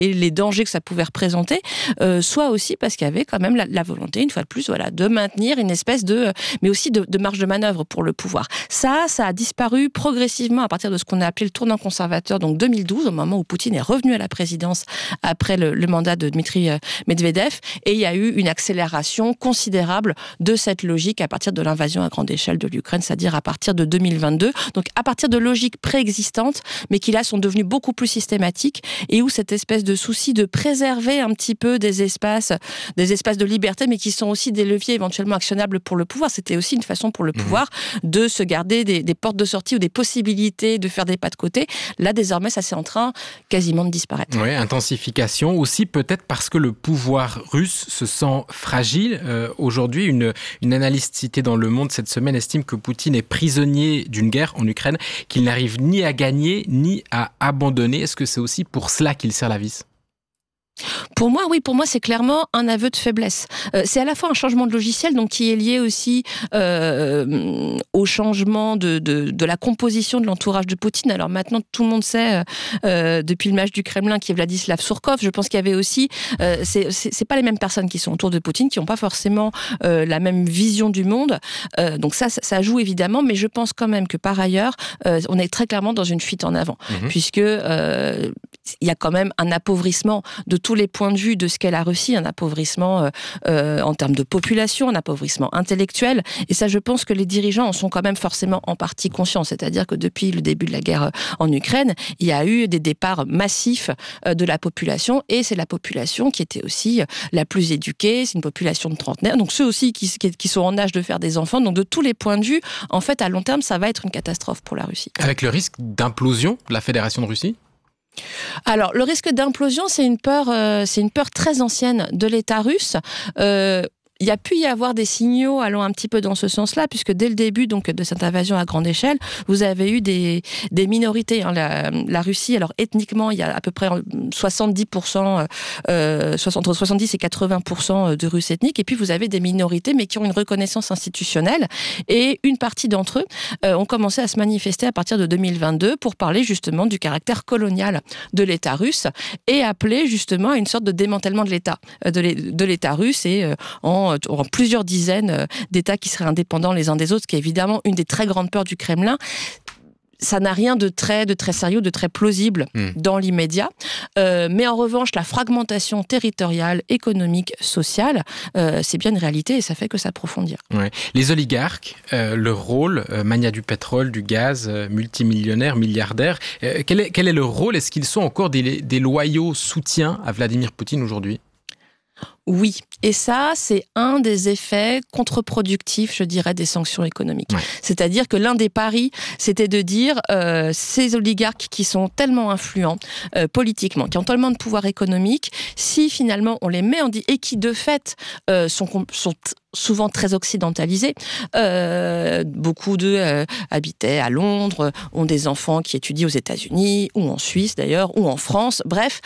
et les dangers que ça pouvait représenter, soit aussi parce qu'il y avait quand même la volonté, une fois de plus, de maintenir une espèce mais aussi de marge de manœuvre pour le pouvoir. Ça a disparu progressivement à partir de ce qu'on a appelé le tournant conservateur, donc 2012, au moment où Poutine est revenu à la présidence après le mandat de Dmitri Medvedev, et il y a eu une accélération considérable de cette logique à partir de l'invasion à grande échelle de l'Ukraine, c'est-à-dire à partir de 2022. Donc à partir de logiques préexistantes, mais qui là sont devenues beaucoup plus systématiques, et où cette espèce de souci de préserver un petit peu des espaces de liberté, mais qui sont aussi des leviers éventuellement actionnables pour le pouvoir. C'était aussi une façon pour le pouvoir de se garder des portes de sortie ou des possibilités de faire des pas de côté. Là, désormais, ça c'est en train quasiment de disparaître. Oui, intensification aussi peut-être parce que le pouvoir russe se sent fragile. Aujourd'hui, une analyste citée dans Le Monde cette semaine estime que Poutine est prisonnier d'une guerre en Ukraine qu'il n'arrive ni à gagner ni à abandonner. Est-ce que c'est aussi pour cela qu'il serre la vis ? Pour moi, c'est clairement un aveu de faiblesse. C'est à la fois un changement de logiciel, donc qui est lié aussi au changement de la composition de l'entourage de Poutine. Alors maintenant, tout le monde sait, depuis le match du Kremlin, qui est Vladislav Surkov, je pense qu'il y avait aussi... c'est pas les mêmes personnes qui sont autour de Poutine, qui n'ont pas forcément la même vision du monde. Donc ça joue évidemment, mais je pense quand même que par ailleurs, on est très clairement dans une fuite en avant, puisque il y a quand même un appauvrissement de tous les points de vue de ce qu'est la Russie, un appauvrissement en termes de population, un appauvrissement intellectuel, et ça je pense que les dirigeants en sont quand même forcément en partie conscients, c'est-à-dire que depuis le début de la guerre en Ukraine, il y a eu des départs massifs de la population, et c'est la population qui était aussi la plus éduquée, c'est une population de trentenaires, donc ceux aussi qui sont en âge de faire des enfants, donc de tous les points de vue, en fait à long terme ça va être une catastrophe pour la Russie. Avec le risque d'implosion de la Fédération de Russie ? Alors, le risque d'implosion, c'est une peur très ancienne de l'État russe. Il y a pu y avoir des signaux allant un petit peu dans ce sens-là, puisque dès le début donc de cette invasion à grande échelle, vous avez eu des minorités. La Russie, alors ethniquement, il y a à peu près 70%, entre 70 et 80% de Russes ethniques, et puis vous avez des minorités, mais qui ont une reconnaissance institutionnelle, et une partie d'entre eux ont commencé à se manifester à partir de 2022 pour parler justement du caractère colonial de l'État russe, et appeler justement à une sorte de démantèlement de l'État russe, et en plusieurs dizaines d'États qui seraient indépendants les uns des autres, ce qui est évidemment une des très grandes peurs du Kremlin. Ça n'a rien de très sérieux, de très plausible dans l'immédiat. Mais en revanche, la fragmentation territoriale, économique, sociale, c'est bien une réalité et ça fait que s'approfondir. Ouais. Les oligarques, leur rôle, mania du pétrole, du gaz, multimillionnaires, milliardaires, quel est leur rôle ? Est-ce qu'ils sont encore des loyaux soutiens à Vladimir Poutine aujourd'hui ? Oui, et ça, c'est un des effets contre-productifs, je dirais, des sanctions économiques. Ouais. C'est-à-dire que l'un des paris, c'était de dire ces oligarques qui sont tellement influents politiquement, qui ont tellement de pouvoir économique, si finalement on les met et qui de fait sont souvent très occidentalisés. Beaucoup d'eux habitaient à Londres, ont des enfants qui étudient aux États-Unis, ou en Suisse d'ailleurs, ou en France. Bref,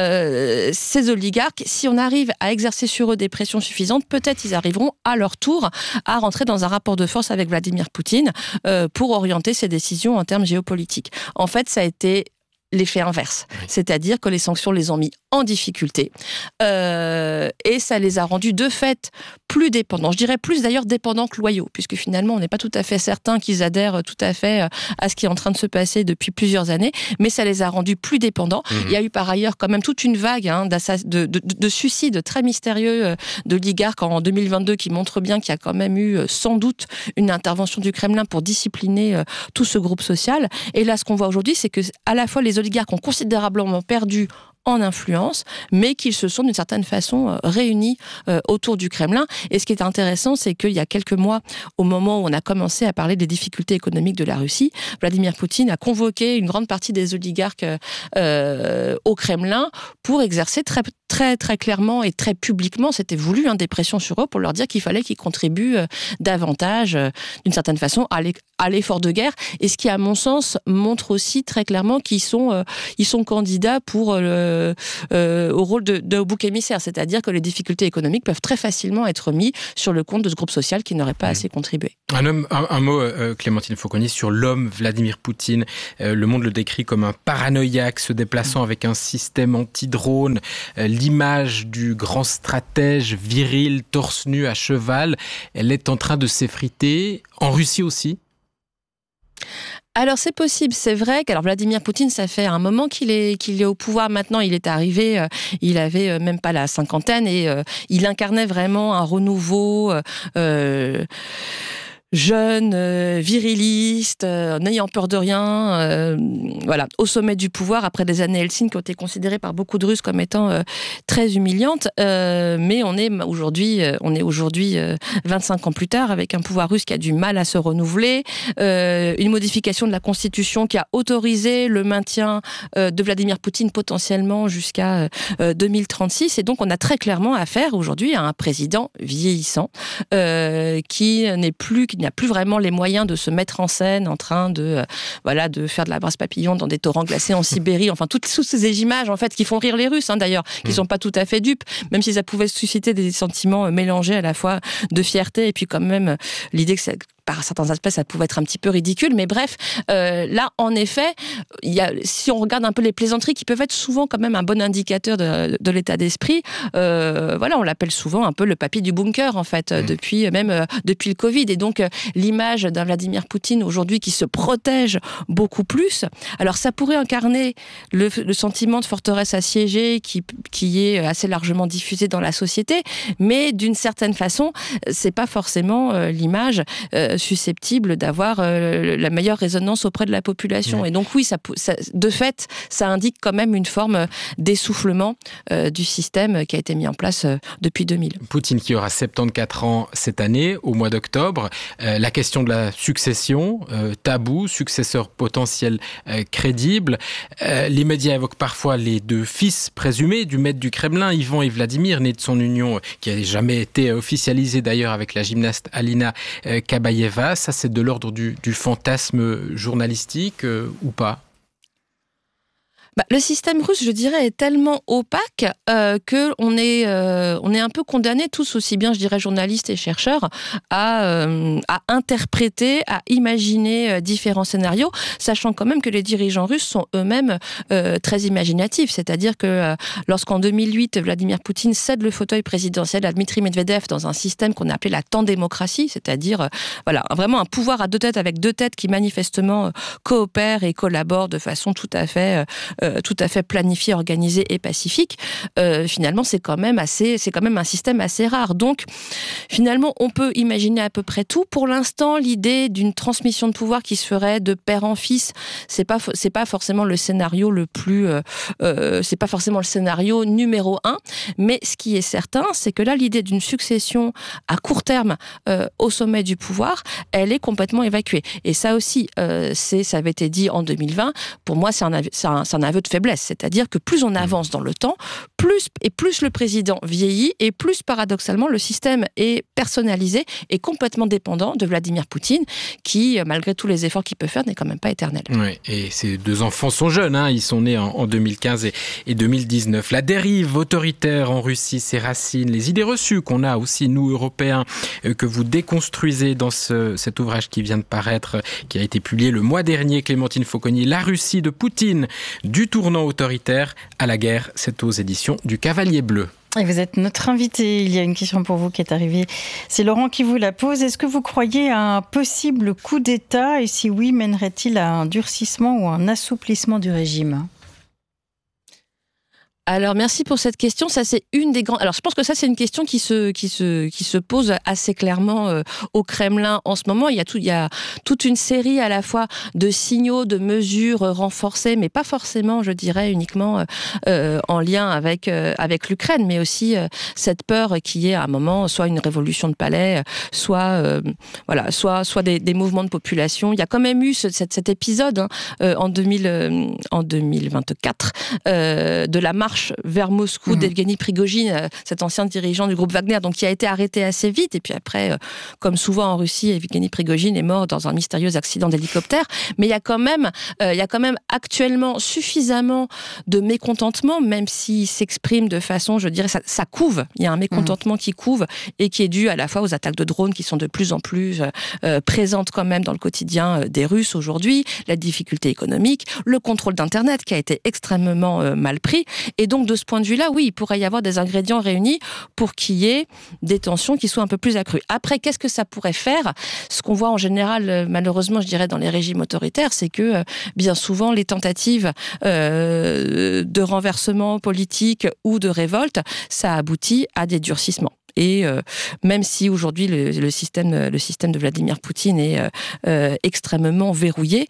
ces oligarques, si on arrive à exercer sur eux des pressions suffisantes, peut-être ils arriveront à leur tour à rentrer dans un rapport de force avec Vladimir Poutine pour orienter ses décisions en termes géopolitiques. En fait, ça a été l'effet inverse. C'est-à-dire que les sanctions les ont mis en difficulté et ça les a rendus de fait plus dépendants. Je dirais plus d'ailleurs dépendants que loyaux, puisque finalement on n'est pas tout à fait certain qu'ils adhèrent tout à fait à ce qui est en train de se passer depuis plusieurs années, mais ça les a rendus plus dépendants. Il y a eu par ailleurs quand même toute une vague de suicides très mystérieux d'oligarques en 2022 qui montrent bien qu'il y a quand même eu sans doute une intervention du Kremlin pour discipliner tout ce groupe social. Et là, ce qu'on voit aujourd'hui, c'est que à la fois les oligarques ont considérablement perdu en influence, mais qu'ils se sont d'une certaine façon réunis autour du Kremlin. Et ce qui est intéressant, c'est qu'il y a quelques mois, au moment où on a commencé à parler des difficultés économiques de la Russie, Vladimir Poutine a convoqué une grande partie des oligarques au Kremlin pour exercer très très très clairement et très publiquement, c'était voulu, des pressions sur eux pour leur dire qu'il fallait qu'ils contribuent davantage, d'une certaine façon, à l'effort de guerre. Et ce qui, à mon sens, montre aussi très clairement qu'ils sont candidats pour au rôle de bouc émissaire, c'est-à-dire que les difficultés économiques peuvent très facilement être mis sur le compte de ce groupe social qui n'aurait pas assez contribué. Un mot, Clémentine Fauconnier, sur l'homme Vladimir Poutine. Le Monde le décrit comme un paranoïaque se déplaçant avec un système anti-drone. L'image du grand stratège viril, torse nu, à cheval, elle est en train de s'effriter. En Russie aussi ? Alors c'est possible, c'est vrai qu'alors Vladimir Poutine, ça fait un moment qu'il est au pouvoir. Maintenant, il est arrivé, il avait même pas la cinquantaine et il incarnait vraiment un renouveau jeune, viriliste, n'ayant peur de rien, voilà, au sommet du pouvoir après des années Helsinki qui ont été considérées par beaucoup de Russes comme étant très humiliantes. Mais on est aujourd'hui 25 ans plus tard avec un pouvoir russe qui a du mal à se renouveler, une modification de la Constitution qui a autorisé le maintien de Vladimir Poutine potentiellement jusqu'à 2036. Et donc on a très clairement affaire aujourd'hui à un président vieillissant qui n'a plus vraiment les moyens de se mettre en scène en train de faire de la brasse papillon dans des torrents glacés en Sibérie, enfin toutes ces images en fait qui font rire les Russes d'ailleurs, qui sont pas tout à fait dupes, même si ça pouvait susciter des sentiments mélangés à la fois de fierté et puis quand même l'idée que par certains aspects, ça pouvait être un petit peu ridicule, mais bref, là, en effet, si on regarde un peu les plaisanteries qui peuvent être souvent quand même un bon indicateur de l'état d'esprit, on l'appelle souvent un peu le papy du bunker, en fait, depuis le Covid. Et donc, l'image d'un Vladimir Poutine aujourd'hui qui se protège beaucoup plus, alors ça pourrait incarner le sentiment de forteresse assiégée qui est assez largement diffusé dans la société, mais d'une certaine façon, c'est pas forcément l'image susceptible d'avoir la meilleure résonance auprès de la population. Et donc oui, ça, de fait, ça indique quand même une forme d'essoufflement du système qui a été mis en place depuis 2000. Poutine qui aura 74 ans cette année, au mois d'octobre. La question de la succession, tabou, successeur potentiel crédible. Les médias évoquent parfois les deux fils présumés du maître du Kremlin, Ivan et Vladimir, nés de son union qui n'a jamais été officialisée d'ailleurs avec la gymnaste Alina Kabaeva. Ça, c'est de l'ordre du fantasme journalistique ou pas ? Le système russe, je dirais, est tellement opaque que on est un peu condamnés tous, aussi bien, je dirais, journalistes et chercheurs, à interpréter, à imaginer différents scénarios, sachant quand même que les dirigeants russes sont eux-mêmes très imaginatifs. C'est-à-dire que lorsqu'en 2008, Vladimir Poutine cède le fauteuil présidentiel à Dmitri Medvedev dans un système qu'on a appelé la tandémocratie, c'est-à-dire vraiment un pouvoir à deux têtes avec deux têtes qui manifestement coopèrent et collaborent de façon tout à fait planifié, organisé et pacifique, finalement c'est quand même un système assez rare. Donc finalement on peut imaginer à peu près tout. Pour l'instant, l'idée d'une transmission de pouvoir qui se ferait de père en fils, c'est pas forcément le scénario le plus c'est pas forcément le scénario numéro 1, mais ce qui est certain, c'est que là l'idée d'une succession à court terme au sommet du pouvoir, elle est complètement évacuée. Et ça aussi, ça avait été dit en 2020, pour moi c'est un aveu de faiblesse, c'est-à-dire que plus on avance dans le temps, plus le président vieillit et plus paradoxalement le système est personnalisé et complètement dépendant de Vladimir Poutine qui, malgré tous les efforts qu'il peut faire, n'est quand même pas éternel. Oui, et ces deux enfants sont jeunes, ils sont nés en 2015 et 2019. La dérive autoritaire en Russie, ses racines, les idées reçues qu'on a aussi, nous, Européens, que vous déconstruisez dans cet ouvrage qui vient de paraître, qui a été publié le mois dernier, Clémentine Fauconnier, La Russie de Poutine, du tournant autoritaire à la guerre, c'est aux éditions du Cavalier Bleu. Et vous êtes notre invité. Il y a une question pour vous qui est arrivée. C'est Laurent qui vous la pose. Est-ce que vous croyez à un possible coup d'État ? Et si oui, mènerait-il à un durcissement ou un assouplissement du régime ? Alors merci pour cette question. Ça c'est une des grandes. Alors je pense que ça c'est une question qui se pose assez clairement au Kremlin en ce moment. Il y a toute une série à la fois de signaux, de mesures renforcées, mais pas forcément, je dirais, uniquement en lien avec l'Ukraine, mais aussi cette peur qu'il y ait à un moment soit une révolution de palais, soit des mouvements de population. Il y a quand même eu cet épisode en 2024 de la marche marche vers Moscou d'Evgeny Prigojine, cet ancien dirigeant du groupe Wagner, donc qui a été arrêté assez vite. Et puis après, comme souvent en Russie, Evgeny Prigojine est mort dans un mystérieux accident d'hélicoptère. Mais il y a quand même actuellement suffisamment de mécontentement, même s'il s'exprime de façon, je dirais, ça couve. Il y a un mécontentement qui couve et qui est dû à la fois aux attaques de drones qui sont de plus en plus présentes quand même dans le quotidien des Russes aujourd'hui, la difficulté économique, le contrôle d'Internet qui a été extrêmement mal pris. Et donc, de ce point de vue-là, oui, il pourrait y avoir des ingrédients réunis pour qu'il y ait des tensions qui soient un peu plus accrues. Après, qu'est-ce que ça pourrait faire ? Ce qu'on voit en général, malheureusement, je dirais, dans les régimes autoritaires, c'est que bien souvent, les tentatives de renversement politique ou de révolte, ça aboutit à des durcissements. Et même si aujourd'hui le système de Vladimir Poutine est extrêmement verrouillé,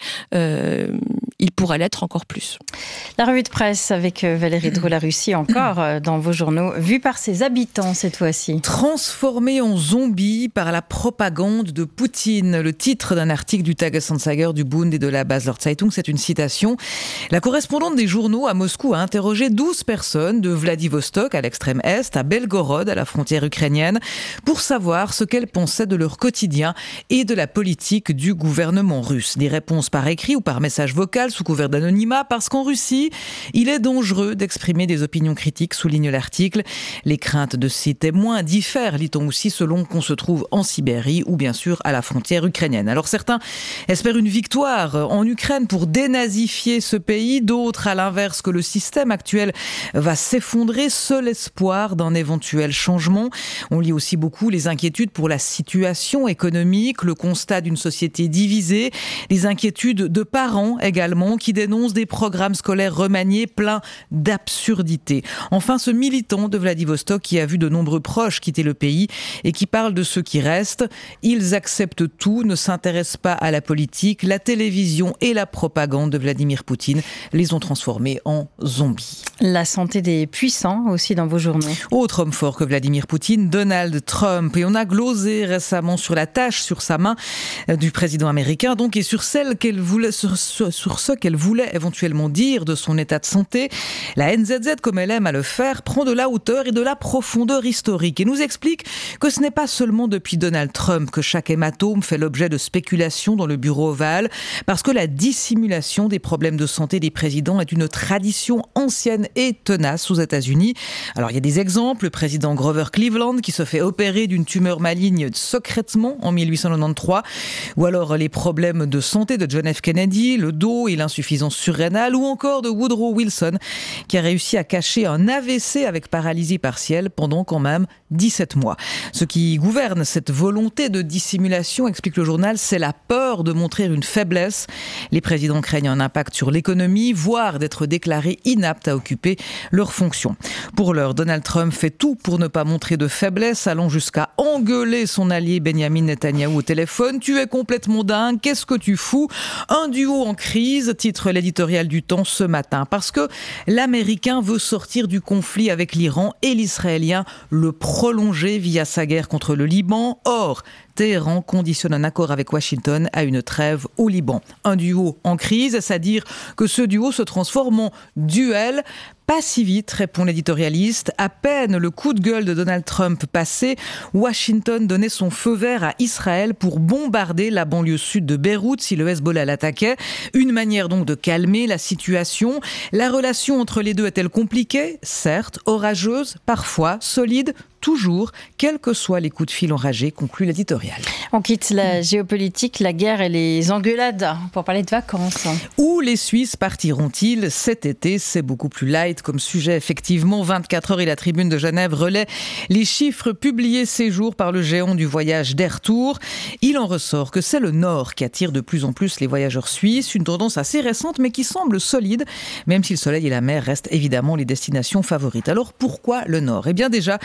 il pourrait l'être encore plus. La revue de presse avec Valérie Dro, la Russie encore dans vos journaux, vue par ses habitants cette fois-ci. Transformés en zombies par la propagande de Poutine. Le titre d'un article du Tagesanzeiger, du Bund et de la Basler Zeitung, c'est une citation. La correspondante des journaux à Moscou a interrogé 12 personnes de Vladivostok à l'extrême est, à Belgorod, à la frontière ukrainienne, pour savoir ce qu'elles pensaient de leur quotidien et de la politique du gouvernement russe. Des réponses par écrit ou par message vocal sous couvert d'anonymat, parce qu'en Russie, il est dangereux d'exprimer des opinions critiques, souligne l'article. Les craintes de ces témoins diffèrent, lit-on aussi, selon qu'on se trouve en Sibérie ou bien sûr à la frontière ukrainienne. Alors certains espèrent une victoire en Ukraine pour dénazifier ce pays, d'autres à l'inverse que le système actuel va s'effondrer, seul espoir d'un éventuel changement. On lit aussi beaucoup les inquiétudes pour la situation économique, le constat d'une société divisée, les inquiétudes de parents également qui dénoncent des programmes scolaires remaniés pleins d'absurdités. Enfin, ce militant de Vladivostok qui a vu de nombreux proches quitter le pays et qui parle de ceux qui restent. Ils acceptent tout, ne s'intéressent pas à la politique. La télévision et la propagande de Vladimir Poutine les ont transformés en zombies. La santé des puissants aussi dans vos journaux. Autre homme fort que Vladimir Poutine, Donald Trump. Et on a glosé récemment sur la tache sur sa main du président américain, donc, et sur celle qu'elle voulait, sur ce qu'elle voulait éventuellement dire de son état de santé. La NZZ, comme elle aime à le faire, prend de la hauteur et de la profondeur historique et nous explique que ce n'est pas seulement depuis Donald Trump que chaque hématome fait l'objet de spéculations dans le bureau ovale, parce que la dissimulation des problèmes de santé des présidents est une tradition ancienne et tenace aux États-Unis. Alors il y a des exemples, le président Grover Cleveland qui se fait opérer d'une tumeur maligne secrètement en 1893, ou alors les problèmes de santé de John F. Kennedy, le dos et l'insuffisance surrénale, ou encore de Woodrow Wilson qui a réussi à cacher un AVC avec paralysie partielle pendant quand même 17 mois. Ce qui gouverne cette volonté de dissimulation, explique le journal, c'est la peur de montrer une faiblesse. Les présidents craignent un impact sur l'économie, voire d'être déclarés inaptes à occuper leurs fonctions. Pour l'heure, Donald Trump fait tout pour ne pas montrer de faiblesse, allant jusqu'à engueuler son allié Benjamin Netanyahou au téléphone. « Tu es complètement dingue, qu'est-ce que tu fous ?» Un duo en crise, titre l'éditorial du Temps ce matin, parce que l'Américain veut sortir du conflit avec l'Iran et l'Israélien le prolonger via sa guerre contre le Liban. Or, Téhéran conditionne un accord avec Washington à une trêve au Liban. Un duo en crise, c'est-à-dire que ce duo se transforme en duel. Pas si vite, répond l'éditorialiste. À peine le coup de gueule de Donald Trump passé, Washington donnait son feu vert à Israël pour bombarder la banlieue sud de Beyrouth si le Hezbollah l'attaquait. Une manière donc de calmer la situation. La relation entre les deux est-elle compliquée ? Certes, orageuse, parfois solide, toujours, quels que soient les coups de fil enragés, conclut l'éditorial. On quitte la géopolitique, la guerre et les engueulades pour parler de vacances. Où les Suisses partiront-ils cet été ? C'est beaucoup plus light comme sujet, effectivement. 24 heures et la Tribune de Genève relaie les chiffres publiés ces jours par le géant du voyage d'Air Tour. Il en ressort que c'est le Nord qui attire de plus en plus les voyageurs suisses, une tendance assez récente mais qui semble solide, même si le soleil et la mer restent évidemment les destinations favorites. Alors pourquoi le Nord ? Eh bien déjà,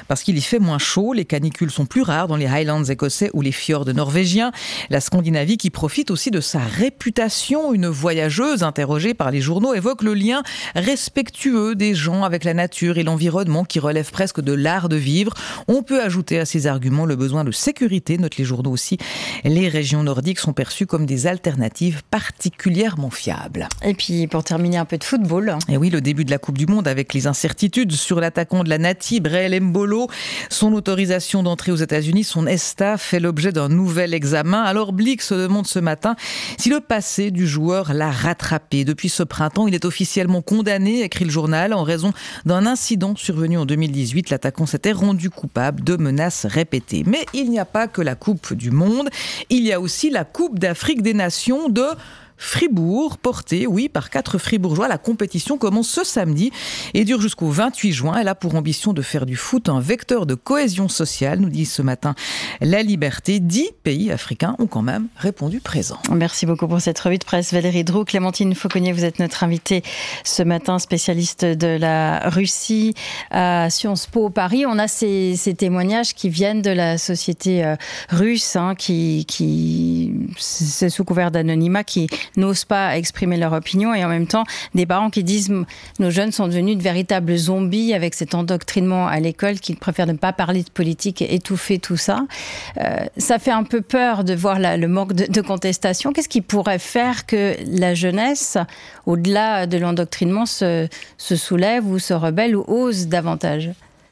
parce qu'il y fait moins chaud. Les canicules sont plus rares dans les Highlands écossais ou les fjords norvégiens. La Scandinavie qui profite aussi de sa réputation. Une voyageuse interrogée par les journaux évoque le lien respectueux des gens avec la nature et l'environnement qui relève presque de l'art de vivre. On peut ajouter à ces arguments le besoin de sécurité, notent les journaux aussi. Les régions nordiques sont perçues comme des alternatives particulièrement fiables. Et puis pour terminer, un peu de football. Et oui, le début de la Coupe du Monde avec les incertitudes sur l'attaquant de la Nati, Breel Mbolo. Son autorisation d'entrée aux États-Unis, son ESTA, fait l'objet d'un nouvel examen. Alors Blick se demande ce matin si le passé du joueur l'a rattrapé. Depuis ce printemps, il est officiellement condamné, écrit le journal, en raison d'un incident survenu en 2018. L'attaquant s'était rendu coupable de menaces répétées. Mais il n'y a pas que la Coupe du Monde, il y a aussi la Coupe d'Afrique des Nations de Fribourg, portée, oui, par 4 Fribourgeois. La compétition commence ce samedi et dure jusqu'au 28 juin. Elle a pour ambition de faire du foot un vecteur de cohésion sociale, nous dit ce matin La Liberté. 10 pays africains ont quand même répondu présent. Merci beaucoup pour cette revue de presse, Valérie Droux. Clémentine Fauconnier, vous êtes notre invitée ce matin, spécialiste de la Russie à Sciences Po Paris. On a ces témoignages qui viennent de la société russe, qui c'est sous couvert d'anonymat, qui n'osent pas exprimer leur opinion, et en même temps des parents qui disent nos jeunes sont devenus de véritables zombies avec cet endoctrinement à l'école, qu'ils préfèrent ne pas parler de politique et étouffer tout ça. Ça fait un peu peur de voir le manque de contestation. Qu'est-ce qui pourrait faire que la jeunesse, au-delà de l'endoctrinement, se soulève ou se rebelle ou ose davantage ?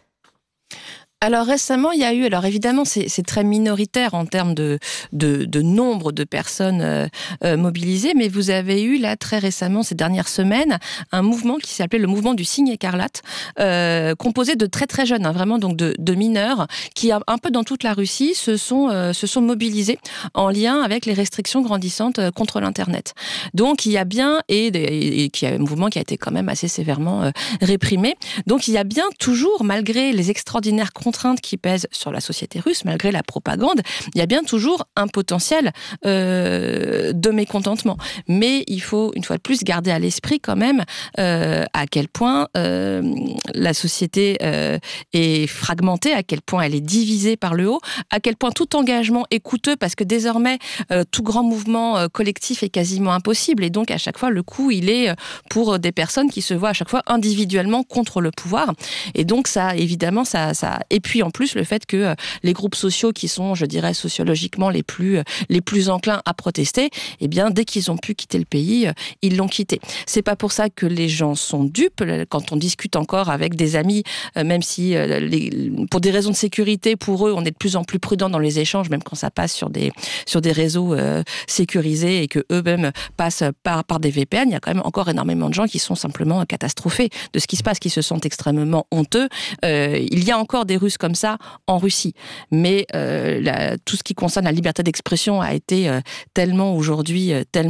Alors récemment, il y a eu, alors évidemment c'est très minoritaire en termes de nombre de personnes mobilisées, mais vous avez eu là très récemment, ces dernières semaines, un mouvement qui s'appelait le mouvement du cygne écarlate, composé de très très jeunes, vraiment donc de mineurs, qui un peu dans toute la Russie se sont mobilisés en lien avec les restrictions grandissantes contre l'internet. Donc il y a bien, et qui a un mouvement qui a été quand même assez sévèrement réprimé, donc il y a bien toujours, malgré les extraordinaires contraintes qui pèsent sur la société russe, malgré la propagande, il y a bien toujours un potentiel de mécontentement. Mais il faut, une fois de plus, garder à l'esprit quand même à quel point la société est fragmentée, à quel point elle est divisée par le haut, à quel point tout engagement est coûteux, parce que désormais, tout grand mouvement collectif est quasiment impossible. Et donc, à chaque fois, le coût, il est pour des personnes qui se voient à chaque fois individuellement contre le pouvoir. Et donc, ça, évidemment, et puis en plus le fait que les groupes sociaux qui sont, je dirais, sociologiquement les plus enclins à protester, eh bien dès qu'ils ont pu quitter le pays, ils l'ont quitté. C'est pas pour ça que les gens sont dupes. Quand on discute encore avec des amis, même si pour des raisons de sécurité, pour eux, on est de plus en plus prudent dans les échanges, même quand ça passe sur des réseaux sécurisés et que eux-mêmes passent par des VPN, il y a quand même encore énormément de gens qui sont simplement catastrophés de ce qui se passe, qui se sentent extrêmement honteux. Il y a encore des Russes comme ça en Russie. Mais tout ce qui concerne la liberté d'expression a été tellement aujourd'hui,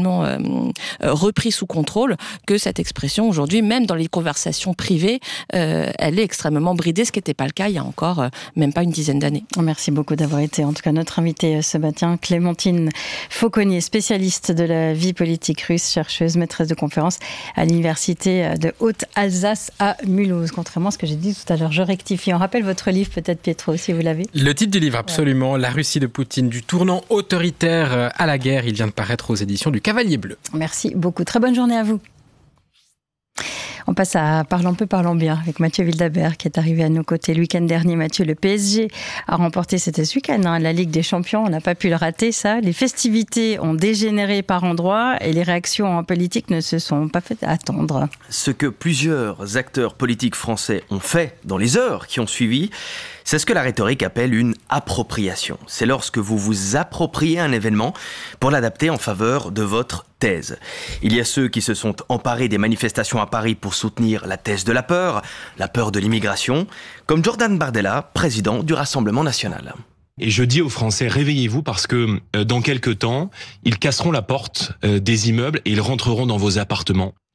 repris sous contrôle que cette expression aujourd'hui, même dans les conversations privées, elle est extrêmement bridée, ce qui n'était pas le cas il y a encore même pas une dizaine d'années. Merci beaucoup d'avoir été en tout cas notre invitée ce matin. Clémentine Fauconnier, spécialiste de la vie politique russe, chercheuse, maîtresse de conférences à l'université de Haute-Alsace à Mulhouse. Contrairement à ce que j'ai dit tout à l'heure, je rectifie. On rappelle votre livre, peut-être Pietro, si vous l'avez. Le titre du livre, absolument. Ouais. La Russie de Poutine, du tournant autoritaire à la guerre. Il vient de paraître aux éditions du Cavalier Bleu. Merci beaucoup. Très bonne journée à vous. On passe à Parlons bien avec Mathieu Wildhaber qui est arrivé à nos côtés le week-end dernier. Mathieu, le PSG a remporté, c'était ce week-end, la Ligue des Champions. On n'a pas pu le rater, ça. Les festivités ont dégénéré par endroits et les réactions en politique ne se sont pas faites attendre. Ce que plusieurs acteurs politiques français ont fait dans les heures qui ont suivi, c'est ce que la rhétorique appelle une appropriation. C'est lorsque vous vous appropriez un événement pour l'adapter en faveur de votre thèse. Il y a ceux qui se sont emparés des manifestations à Paris pour soutenir la thèse de la peur de l'immigration, comme Jordan Bardella, président du Rassemblement national. Et je dis aux Français, réveillez-vous parce que dans quelques temps, ils casseront la porte des immeubles et ils rentreront dans vos appartements.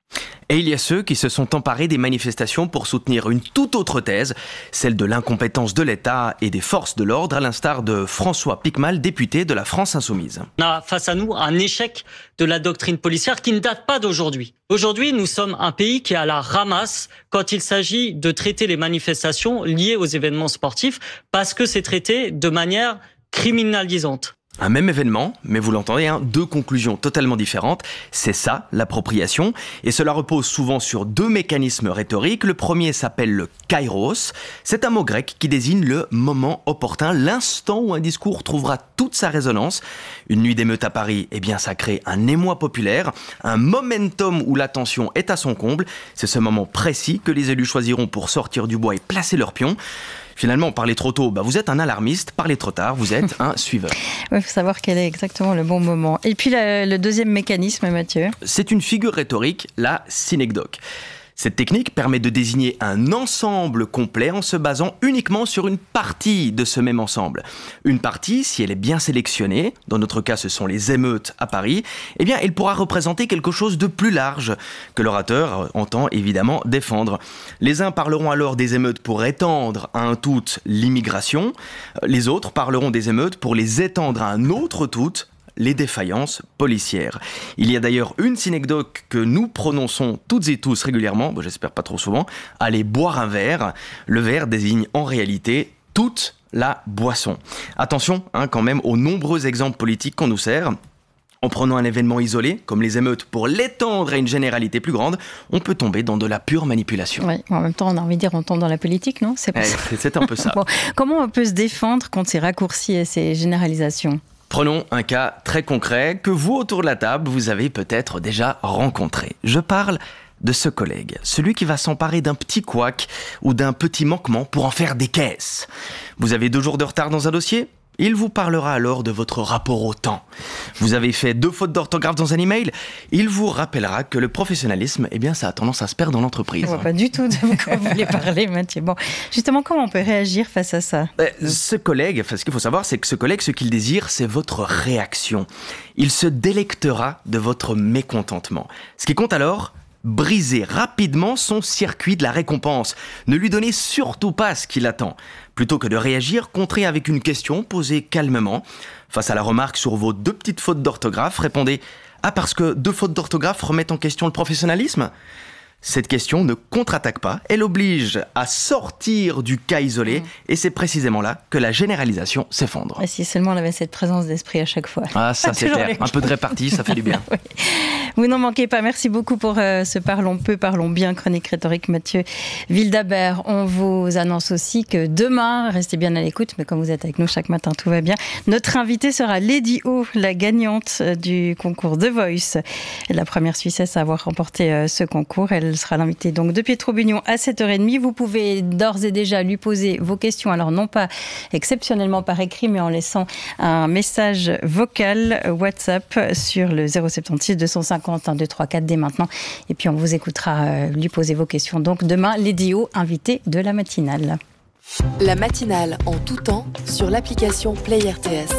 Et il y a ceux qui se sont emparés des manifestations pour soutenir une toute autre thèse, celle de l'incompétence de l'État et des forces de l'ordre, à l'instar de François Piquemal, député de la France Insoumise. On a face à nous un échec de la doctrine policière qui ne date pas d'aujourd'hui. Aujourd'hui, nous sommes un pays qui est à la ramasse quand il s'agit de traiter les manifestations liées aux événements sportifs parce que c'est traité de manière criminalisante. Un même événement, mais vous l'entendez, deux conclusions totalement différentes. C'est ça, l'appropriation. Et cela repose souvent sur deux mécanismes rhétoriques. Le premier s'appelle le kairos. C'est un mot grec qui désigne le moment opportun, l'instant où un discours trouvera toute sa résonance. Une nuit d'émeute à Paris, ça crée un émoi populaire, un momentum où l'attention est à son comble. C'est ce moment précis que les élus choisiront pour sortir du bois et placer leurs pions. Finalement, parler trop tôt, vous êtes un alarmiste. Parler trop tard, vous êtes un suiveur. Il faut savoir quel est exactement le bon moment. Et puis le deuxième mécanisme, Mathieu ? C'est une figure rhétorique, la synecdoque. Cette technique permet de désigner un ensemble complet en se basant uniquement sur une partie de ce même ensemble. Une partie, si elle est bien sélectionnée, dans notre cas ce sont les émeutes à Paris, elle pourra représenter quelque chose de plus large que l'orateur entend évidemment défendre. Les uns parleront alors des émeutes pour étendre à un tout l'immigration, les autres parleront des émeutes pour les étendre à un autre tout, les défaillances policières. Il y a d'ailleurs une synecdoque que nous prononçons toutes et tous régulièrement, j'espère pas trop souvent, aller boire un verre. Le verre désigne en réalité toute la boisson. Attention quand même aux nombreux exemples politiques qu'on nous sert. En prenant un événement isolé, comme les émeutes, pour l'étendre à une généralité plus grande, on peut tomber dans de la pure manipulation. Oui, en même temps, on a envie de dire on tombe dans la politique, non ? C'est un peu ça. Bon, comment on peut se défendre contre ces raccourcis et ces généralisations ? Prenons un cas très concret que vous, autour de la table, vous avez peut-être déjà rencontré. Je parle de ce collègue, celui qui va s'emparer d'un petit couac ou d'un petit manquement pour en faire des caisses. Vous avez 2 jours de retard dans un dossier ? Il vous parlera alors de votre rapport au temps. Vous avez fait 2 fautes d'orthographe dans un email ? Il vous rappellera que le professionnalisme, ça a tendance à se perdre dans l'entreprise. Je ne vois pas du tout de quoi vous voulez parler, Mathieu. Bon, justement, comment on peut réagir face à ça ? Ce collègue, ce qu'il faut savoir, c'est que ce collègue, ce qu'il désire, c'est votre réaction. Il se délectera de votre mécontentement. Ce qui compte alors, briser rapidement son circuit de la récompense. Ne lui donnez surtout pas ce qu'il attend. Plutôt que de réagir, contrez avec une question posée calmement. Face à la remarque sur vos 2 petites fautes d'orthographe, répondez « Ah, parce que 2 fautes d'orthographe remettent en question le professionnalisme ?» Cette question ne contre-attaque pas, elle oblige à sortir du cas isolé et c'est précisément là que la généralisation s'effondre. Et si seulement on avait cette présence d'esprit à chaque fois. Ah, ça c'est clair, un peu de répartie, ça fait du bien. Oui. Vous n'en manquez pas, merci beaucoup pour ce Parlons peu, parlons bien, chronique rhétorique Mathieu Wildhaber. On vous annonce aussi que demain, restez bien à l'écoute, mais comme vous êtes avec nous chaque matin, tout va bien. Notre invitée sera Lady O, la gagnante du concours The Voice. La première Suissesse à avoir remporté ce concours. Elle sera l'invitée donc de Pietro Bugnon à 7h30. Vous pouvez d'ores et déjà lui poser vos questions, alors non pas exceptionnellement par écrit, mais en laissant un message vocal WhatsApp sur le 076 250 1234 dès maintenant. Et puis on vous écoutera lui poser vos questions. Donc demain, Lady O, invitée de la matinale. La matinale en tout temps sur l'application Play RTS.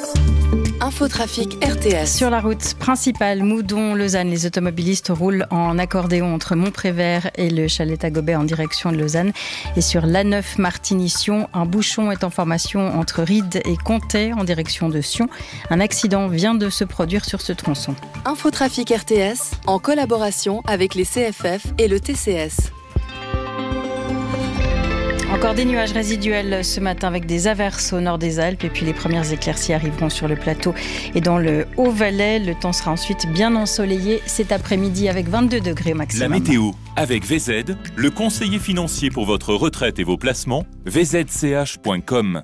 Infotrafic RTS. Sur la route principale Moudon-Lausanne, les automobilistes roulent en accordéon entre Montprévert et le Chalet à Gobet en direction de Lausanne. Et sur l'A9 Martigny-Sion, un bouchon est en formation entre Ried et Comté en direction de Sion. Un accident vient de se produire sur ce tronçon. Infotrafic RTS en collaboration avec les CFF et le TCS. Encore des nuages résiduels ce matin avec des averses au nord des Alpes et puis les premières éclaircies arriveront sur le plateau et dans le Haut-Valais. Le temps sera ensuite bien ensoleillé cet après-midi avec 22 degrés maximum. La météo avec VZ, le conseiller financier pour votre retraite et vos placements, vzch.com.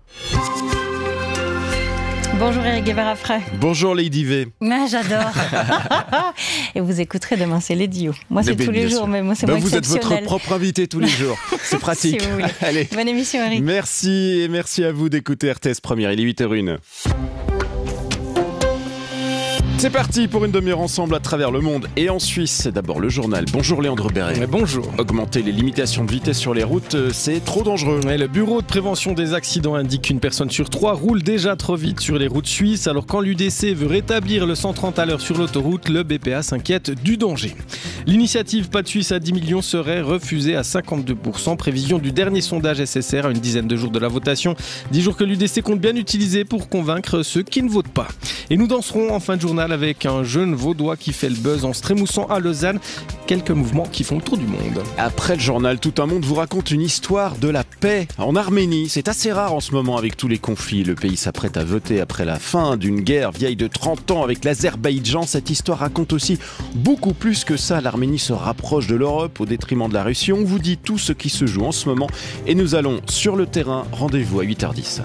Bonjour Eric Guevara-Frey. Bonjour Lady V. Ah, j'adore. Et vous écouterez demain, c'est Lady O. Moi, c'est tous les jours, mais moi, c'est moins vous exceptionnel. Vous êtes votre propre invité tous les jours. C'est pratique. Si vous voulez. Allez. Bonne émission, Eric. Merci et merci à vous d'écouter RTS Première. Il est 8h01. C'est parti pour une demi-heure ensemble à travers le monde et en Suisse. C'est d'abord le journal. Bonjour Léandre Béret. Bonjour. Augmenter les limitations de vitesse sur les routes, c'est trop dangereux. Le bureau de prévention des accidents indique qu'une personne sur 3 roule déjà trop vite sur les routes suisses. Alors quand l'UDC veut rétablir le 130 à l'heure sur l'autoroute, le BPA s'inquiète du danger. L'initiative Pas de Suisse à 10 millions serait refusée à 52%. Prévision du dernier sondage SSR à une dizaine de jours de la votation. 10 jours que l'UDC compte bien utiliser pour convaincre ceux qui ne votent pas. Et nous danserons en fin de journal avec un jeune vaudois qui fait le buzz en se trémoussant à Lausanne. Quelques mouvements qui font le tour du monde. Après le journal, tout un monde vous raconte une histoire de la paix en Arménie. C'est assez rare en ce moment avec tous les conflits. Le pays s'apprête à voter après la fin d'une guerre vieille de 30 ans avec l'Azerbaïdjan. Cette histoire raconte aussi beaucoup plus que ça. L'Arménie se rapproche de l'Europe au détriment de la Russie. On vous dit tout ce qui se joue en ce moment et nous allons sur le terrain. Rendez-vous à 8h10.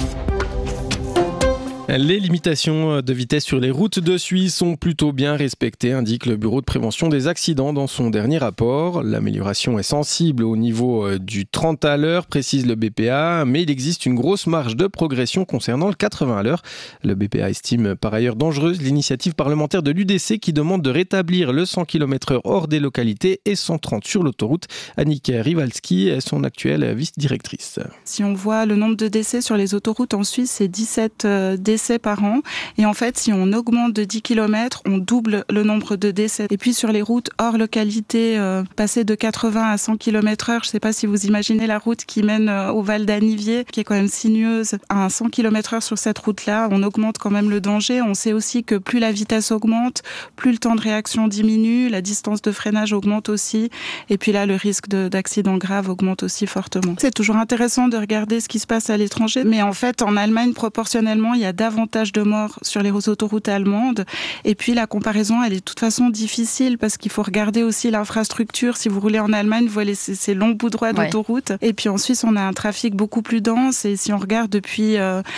Les limitations de vitesse sur les routes de Suisse sont plutôt bien respectées, indique le Bureau de prévention des accidents dans son dernier rapport. L'amélioration est sensible au niveau du 30 à l'heure, précise le BPA, mais il existe une grosse marge de progression concernant le 80 à l'heure. Le BPA estime par ailleurs dangereuse l'initiative parlementaire de l'UDC qui demande de rétablir le 100 km/h hors des localités et 130 sur l'autoroute. Annick Rivalski est son actuelle vice-directrice. Si on voit le nombre de décès sur les autoroutes en Suisse, c'est 17 décès par an. Et en fait, si on augmente de 10 km, on double le nombre de décès. Et puis sur les routes hors localité, passer de 80 à 100 km/h, je ne sais pas si vous imaginez la route qui mène au Val d'Anniviers, qui est quand même sinueuse. À 100 km/h sur cette route-là, on augmente quand même le danger. On sait aussi que plus la vitesse augmente, plus le temps de réaction diminue, la distance de freinage augmente aussi. Et puis là, le risque d'accident grave augmente aussi fortement. C'est toujours intéressant de regarder ce qui se passe à l'étranger. Mais en fait, en Allemagne, proportionnellement, il y a davantage de morts sur les autoroutes allemandes. Et puis la comparaison, elle est de toute façon difficile parce qu'il faut regarder aussi l'infrastructure. Si vous roulez en Allemagne, vous voyez ces longs bouts droits d'autoroute. Et puis en Suisse, on a un trafic beaucoup plus dense. Et si on regarde depuis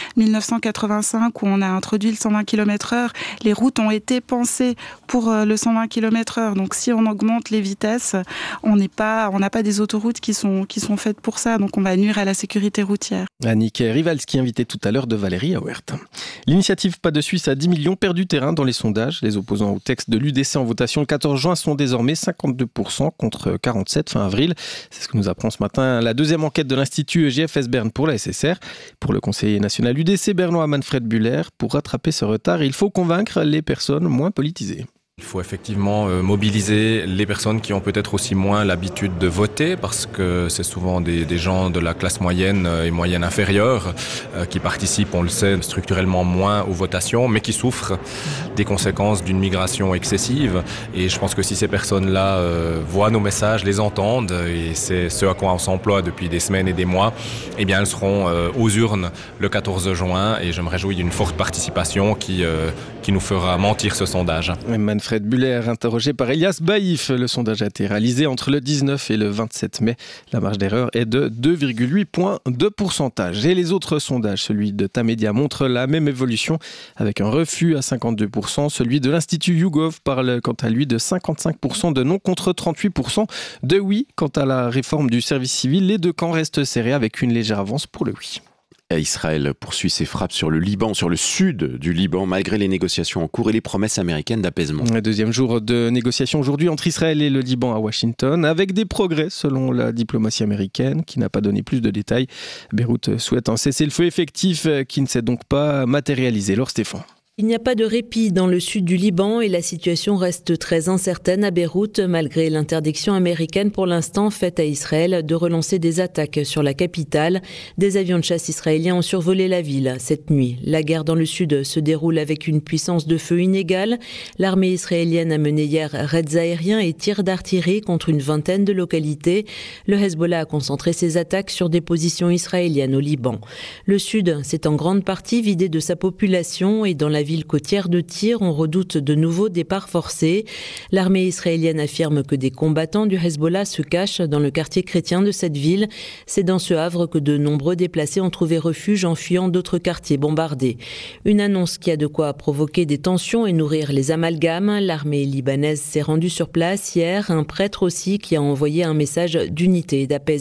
1985, où on a introduit le 120 km/h, les routes ont été pensées pour le 120 km/h. Donc si on augmente les vitesses, on n'a pas des autoroutes qui sont faites pour ça. Donc on va nuire à la sécurité routière. Annick Rivalski, invitée tout à l'heure de Valérie Auert. L'initiative Pas de Suisse à 10 millions perd du terrain dans les sondages. Les opposants au texte de l'UDC en votation le 14 juin sont désormais 52% contre 47 fin avril. C'est ce que nous apprend ce matin la deuxième enquête de l'Institut GFS Berne pour la SSR. Pour le conseiller national UDC bernois Manfred Buller, pour rattraper ce retard, il faut convaincre les personnes moins politisées. Il faut effectivement mobiliser les personnes qui ont peut-être aussi moins l'habitude de voter parce que c'est souvent des gens de la classe moyenne et moyenne inférieure qui participent, on le sait, structurellement moins aux votations mais qui souffrent des conséquences d'une migration excessive. Et je pense que si ces personnes-là voient nos messages, les entendent, et c'est ce à quoi on s'emploie depuis des semaines et des mois, eh bien elles seront aux urnes le 14 juin et je me réjouis d'une forte participation qui nous fera mentir ce sondage. Manfred Buller, interrogé par Elias Baïf. Le sondage a été réalisé entre le 19 et le 27 mai. La marge d'erreur est de 2,8 points de pourcentage. Et les autres sondages, celui de Tamedia montre la même évolution avec un refus à 52%. Celui de l'Institut YouGov parle quant à lui de 55% de non contre 38% de oui. Quant à la réforme du service civil, les deux camps restent serrés avec une légère avance pour le oui. Israël poursuit ses frappes sur le Liban, sur le sud du Liban, malgré les négociations en cours et les promesses américaines d'apaisement. Le deuxième jour de négociations aujourd'hui entre Israël et le Liban à Washington, avec des progrès selon la diplomatie américaine, qui n'a pas donné plus de détails. Beyrouth souhaite un cessez-le-feu effectif qui ne s'est donc pas matérialisé. Laure Stéphane. Il n'y a pas de répit dans le sud du Liban et la situation reste très incertaine à Beyrouth malgré l'interdiction américaine pour l'instant faite à Israël de relancer des attaques sur la capitale. Des avions de chasse israéliens ont survolé la ville cette nuit. La guerre dans le sud se déroule avec une puissance de feu inégale. L'armée israélienne a mené hier raids aériens et tirs d'artillerie contre une vingtaine de localités. Le Hezbollah a concentré ses attaques sur des positions israéliennes au Liban. Le sud s'est en grande partie vidé de sa population et dans la ville côtière de Tyr, on redoute de nouveaux départs forcés. L'armée israélienne affirme que des combattants du Hezbollah se cachent dans le quartier chrétien de cette ville. C'est dans ce havre que de nombreux déplacés ont trouvé refuge en fuyant d'autres quartiers bombardés. Une annonce qui a de quoi provoquer des tensions et nourrir les amalgames. L'armée libanaise s'est rendue sur place hier, un prêtre aussi qui a envoyé un message d'unité et d'apaisement.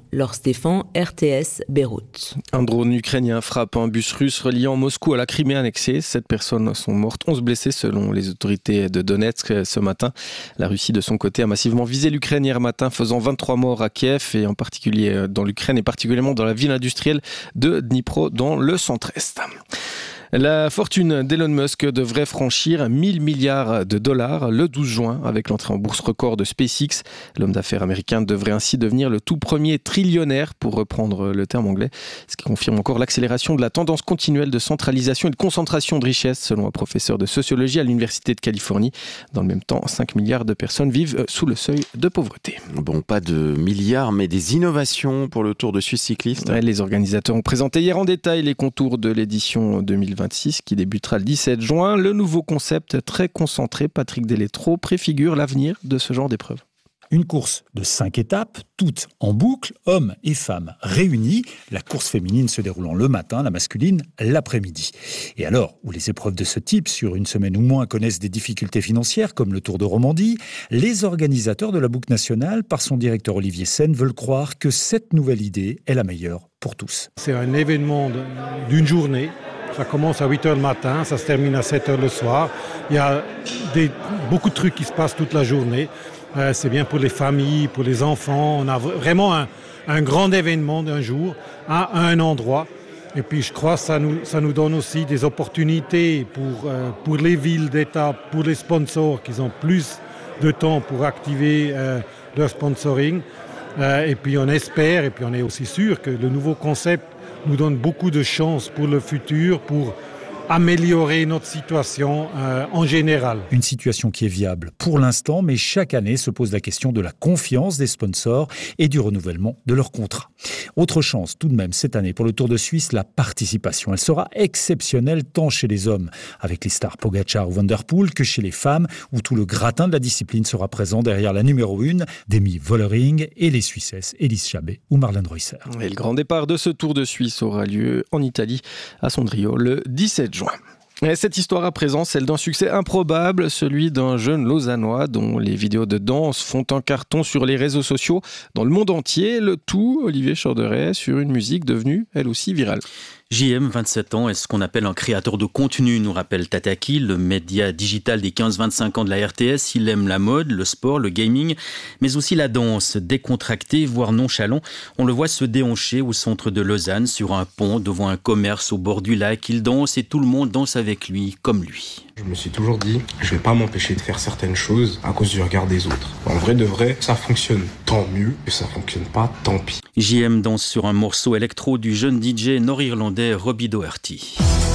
Laure Stéphan, RTS, Beyrouth. Un drone ukrainien frappe un bus russe reliant Moscou à la Crimée annexée. 7 personnes sont mortes, 11 blessés selon les autorités de Donetsk ce matin. La Russie, de son côté, a massivement visé l'Ukraine hier matin, faisant 23 morts à Kiev et en particulier dans l'Ukraine et particulièrement dans la ville industrielle de Dnipro dans le centre-est. La fortune d'Elon Musk devrait franchir 1 000 milliards de dollars le 12 juin avec l'entrée en bourse record de SpaceX. L'homme d'affaires américain devrait ainsi devenir le tout premier trillionnaire, pour reprendre le terme anglais, ce qui confirme encore l'accélération de la tendance continuelle de centralisation et de concentration de richesses, selon un professeur de sociologie à l'Université de Californie. Dans le même temps, 5 milliards de personnes vivent sous le seuil de pauvreté. Bon, pas de milliards, mais des innovations pour le Tour de Suisse cycliste. Ouais, les organisateurs ont présenté hier en détail les contours de l'édition 2026 qui débutera le 17 juin. Le nouveau concept très concentré, Patrick Deletro, préfigure l'avenir de ce genre d'épreuve. Une course de 5 étapes, toutes en boucle, hommes et femmes réunis. La course féminine se déroulant le matin, la masculine l'après-midi. Et alors, où les épreuves de ce type, sur une semaine ou moins, connaissent des difficultés financières, comme le Tour de Romandie, les organisateurs de la boucle nationale, par son directeur Olivier Sen, veulent croire que cette nouvelle idée est la meilleure pour tous. C'est un événement d'une journée. Ça commence à 8h le matin, ça se termine à 7h le soir. Il y a beaucoup de trucs qui se passent toute la journée. C'est bien pour les familles, pour les enfants. On a vraiment un grand événement d'un jour à un endroit. Et puis je crois que ça nous donne aussi des opportunités pour les villes d'État, pour les sponsors qui ont plus de temps pour activer leur sponsoring. Et puis on espère, et puis on est aussi sûr que le nouveau concept nous donne beaucoup de chances pour le futur, pour améliorer notre situation en général. Une situation qui est viable pour l'instant, mais chaque année se pose la question de la confiance des sponsors et du renouvellement de leurs contrats. Autre chance tout de même cette année pour le Tour de Suisse, la participation. Elle sera exceptionnelle tant chez les hommes, avec les stars Pogacar ou Van der Poel, que chez les femmes, où tout le gratin de la discipline sera présent derrière la numéro 1, Demi Vollering, et les Suissesses Elise Chabet ou Marlène Reusser. Et le grand départ de ce Tour de Suisse aura lieu en Italie, à Sondrio, le 17 juin. Et cette histoire à présent, celle d'un succès improbable, celui d'un jeune Lausannois dont les vidéos de danse font un carton sur les réseaux sociaux dans le monde entier. Le tout, Olivier Chorderet, sur une musique devenue elle aussi virale. JM, 27 ans, est ce qu'on appelle un créateur de contenu, nous rappelle Tataki, le média digital des 15-25 ans de la RTS. Il aime la mode, le sport, le gaming, mais aussi la danse, décontracté, voire nonchalant. On le voit se déhancher au centre de Lausanne, sur un pont, devant un commerce au bord du lac. Il danse et tout le monde danse avec lui, comme lui. Je me suis toujours dit, je vais pas m'empêcher de faire certaines choses à cause du regard des autres. En vrai de vrai, ça fonctionne, tant mieux, et ça fonctionne pas, tant pis. JM danse sur un morceau électro du jeune DJ nord-irlandais Robbie Doherty.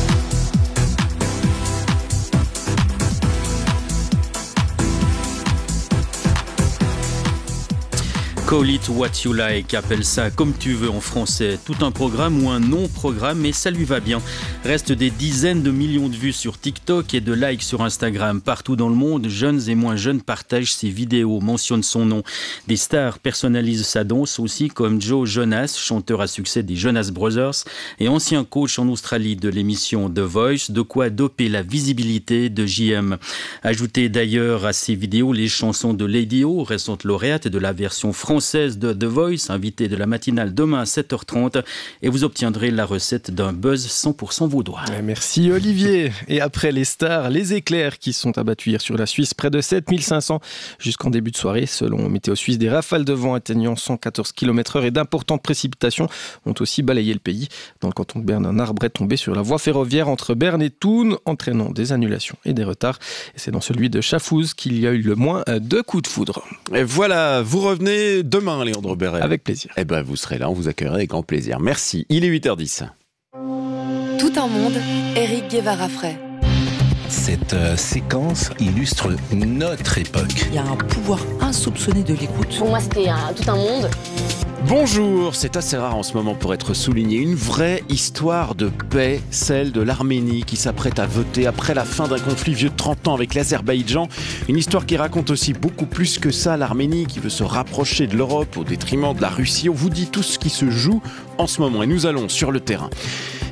Call it what you like, appelle ça comme tu veux en français. Tout un programme ou un non-programme, mais ça lui va bien. Reste des dizaines de millions de vues sur TikTok et de likes sur Instagram. Partout dans le monde, jeunes et moins jeunes partagent ses vidéos, mentionnent son nom. Des stars personnalisent sa danse aussi, comme Joe Jonas, chanteur à succès des Jonas Brothers et ancien coach en Australie de l'émission The Voice, de quoi doper la visibilité de JM. Ajoutez d'ailleurs à ces vidéos les chansons de Lady O, récente lauréate de la version française de The Voice, invité de la matinale demain à 7h30, et vous obtiendrez la recette d'un buzz 100% vaudois. Merci Olivier. Et après les stars, les éclairs qui sont abattus hier sur la Suisse, près de 7500 jusqu'en début de soirée. Selon Météo Suisse, des rafales de vent atteignant 114 km/h et d'importantes précipitations ont aussi balayé le pays. Dans le canton de Berne, un arbre est tombé sur la voie ferroviaire entre Berne et Thun, entraînant des annulations et des retards. Et c'est dans celui de Schaffhouse qu'il y a eu le moins de coups de foudre. Et voilà, vous revenez demain, Léandre Béret. Avec plaisir. Eh ben, vous serez là, on vous accueillera avec grand plaisir. Merci. Il est 8h10. Tout un monde, Éric Guevara-Fray. Cette séquence illustre notre époque. Il y a un pouvoir insoupçonné de l'écoute. Pour moi, c'était tout un monde. Bonjour, c'est assez rare en ce moment pour être souligné. Une vraie histoire de paix, celle de l'Arménie qui s'apprête à voter après la fin d'un conflit vieux de 30 ans avec l'Azerbaïdjan. Une histoire qui raconte aussi beaucoup plus que ça. L'Arménie qui veut se rapprocher de l'Europe au détriment de la Russie. On vous dit tout ce qui se joue en ce moment et nous allons sur le terrain.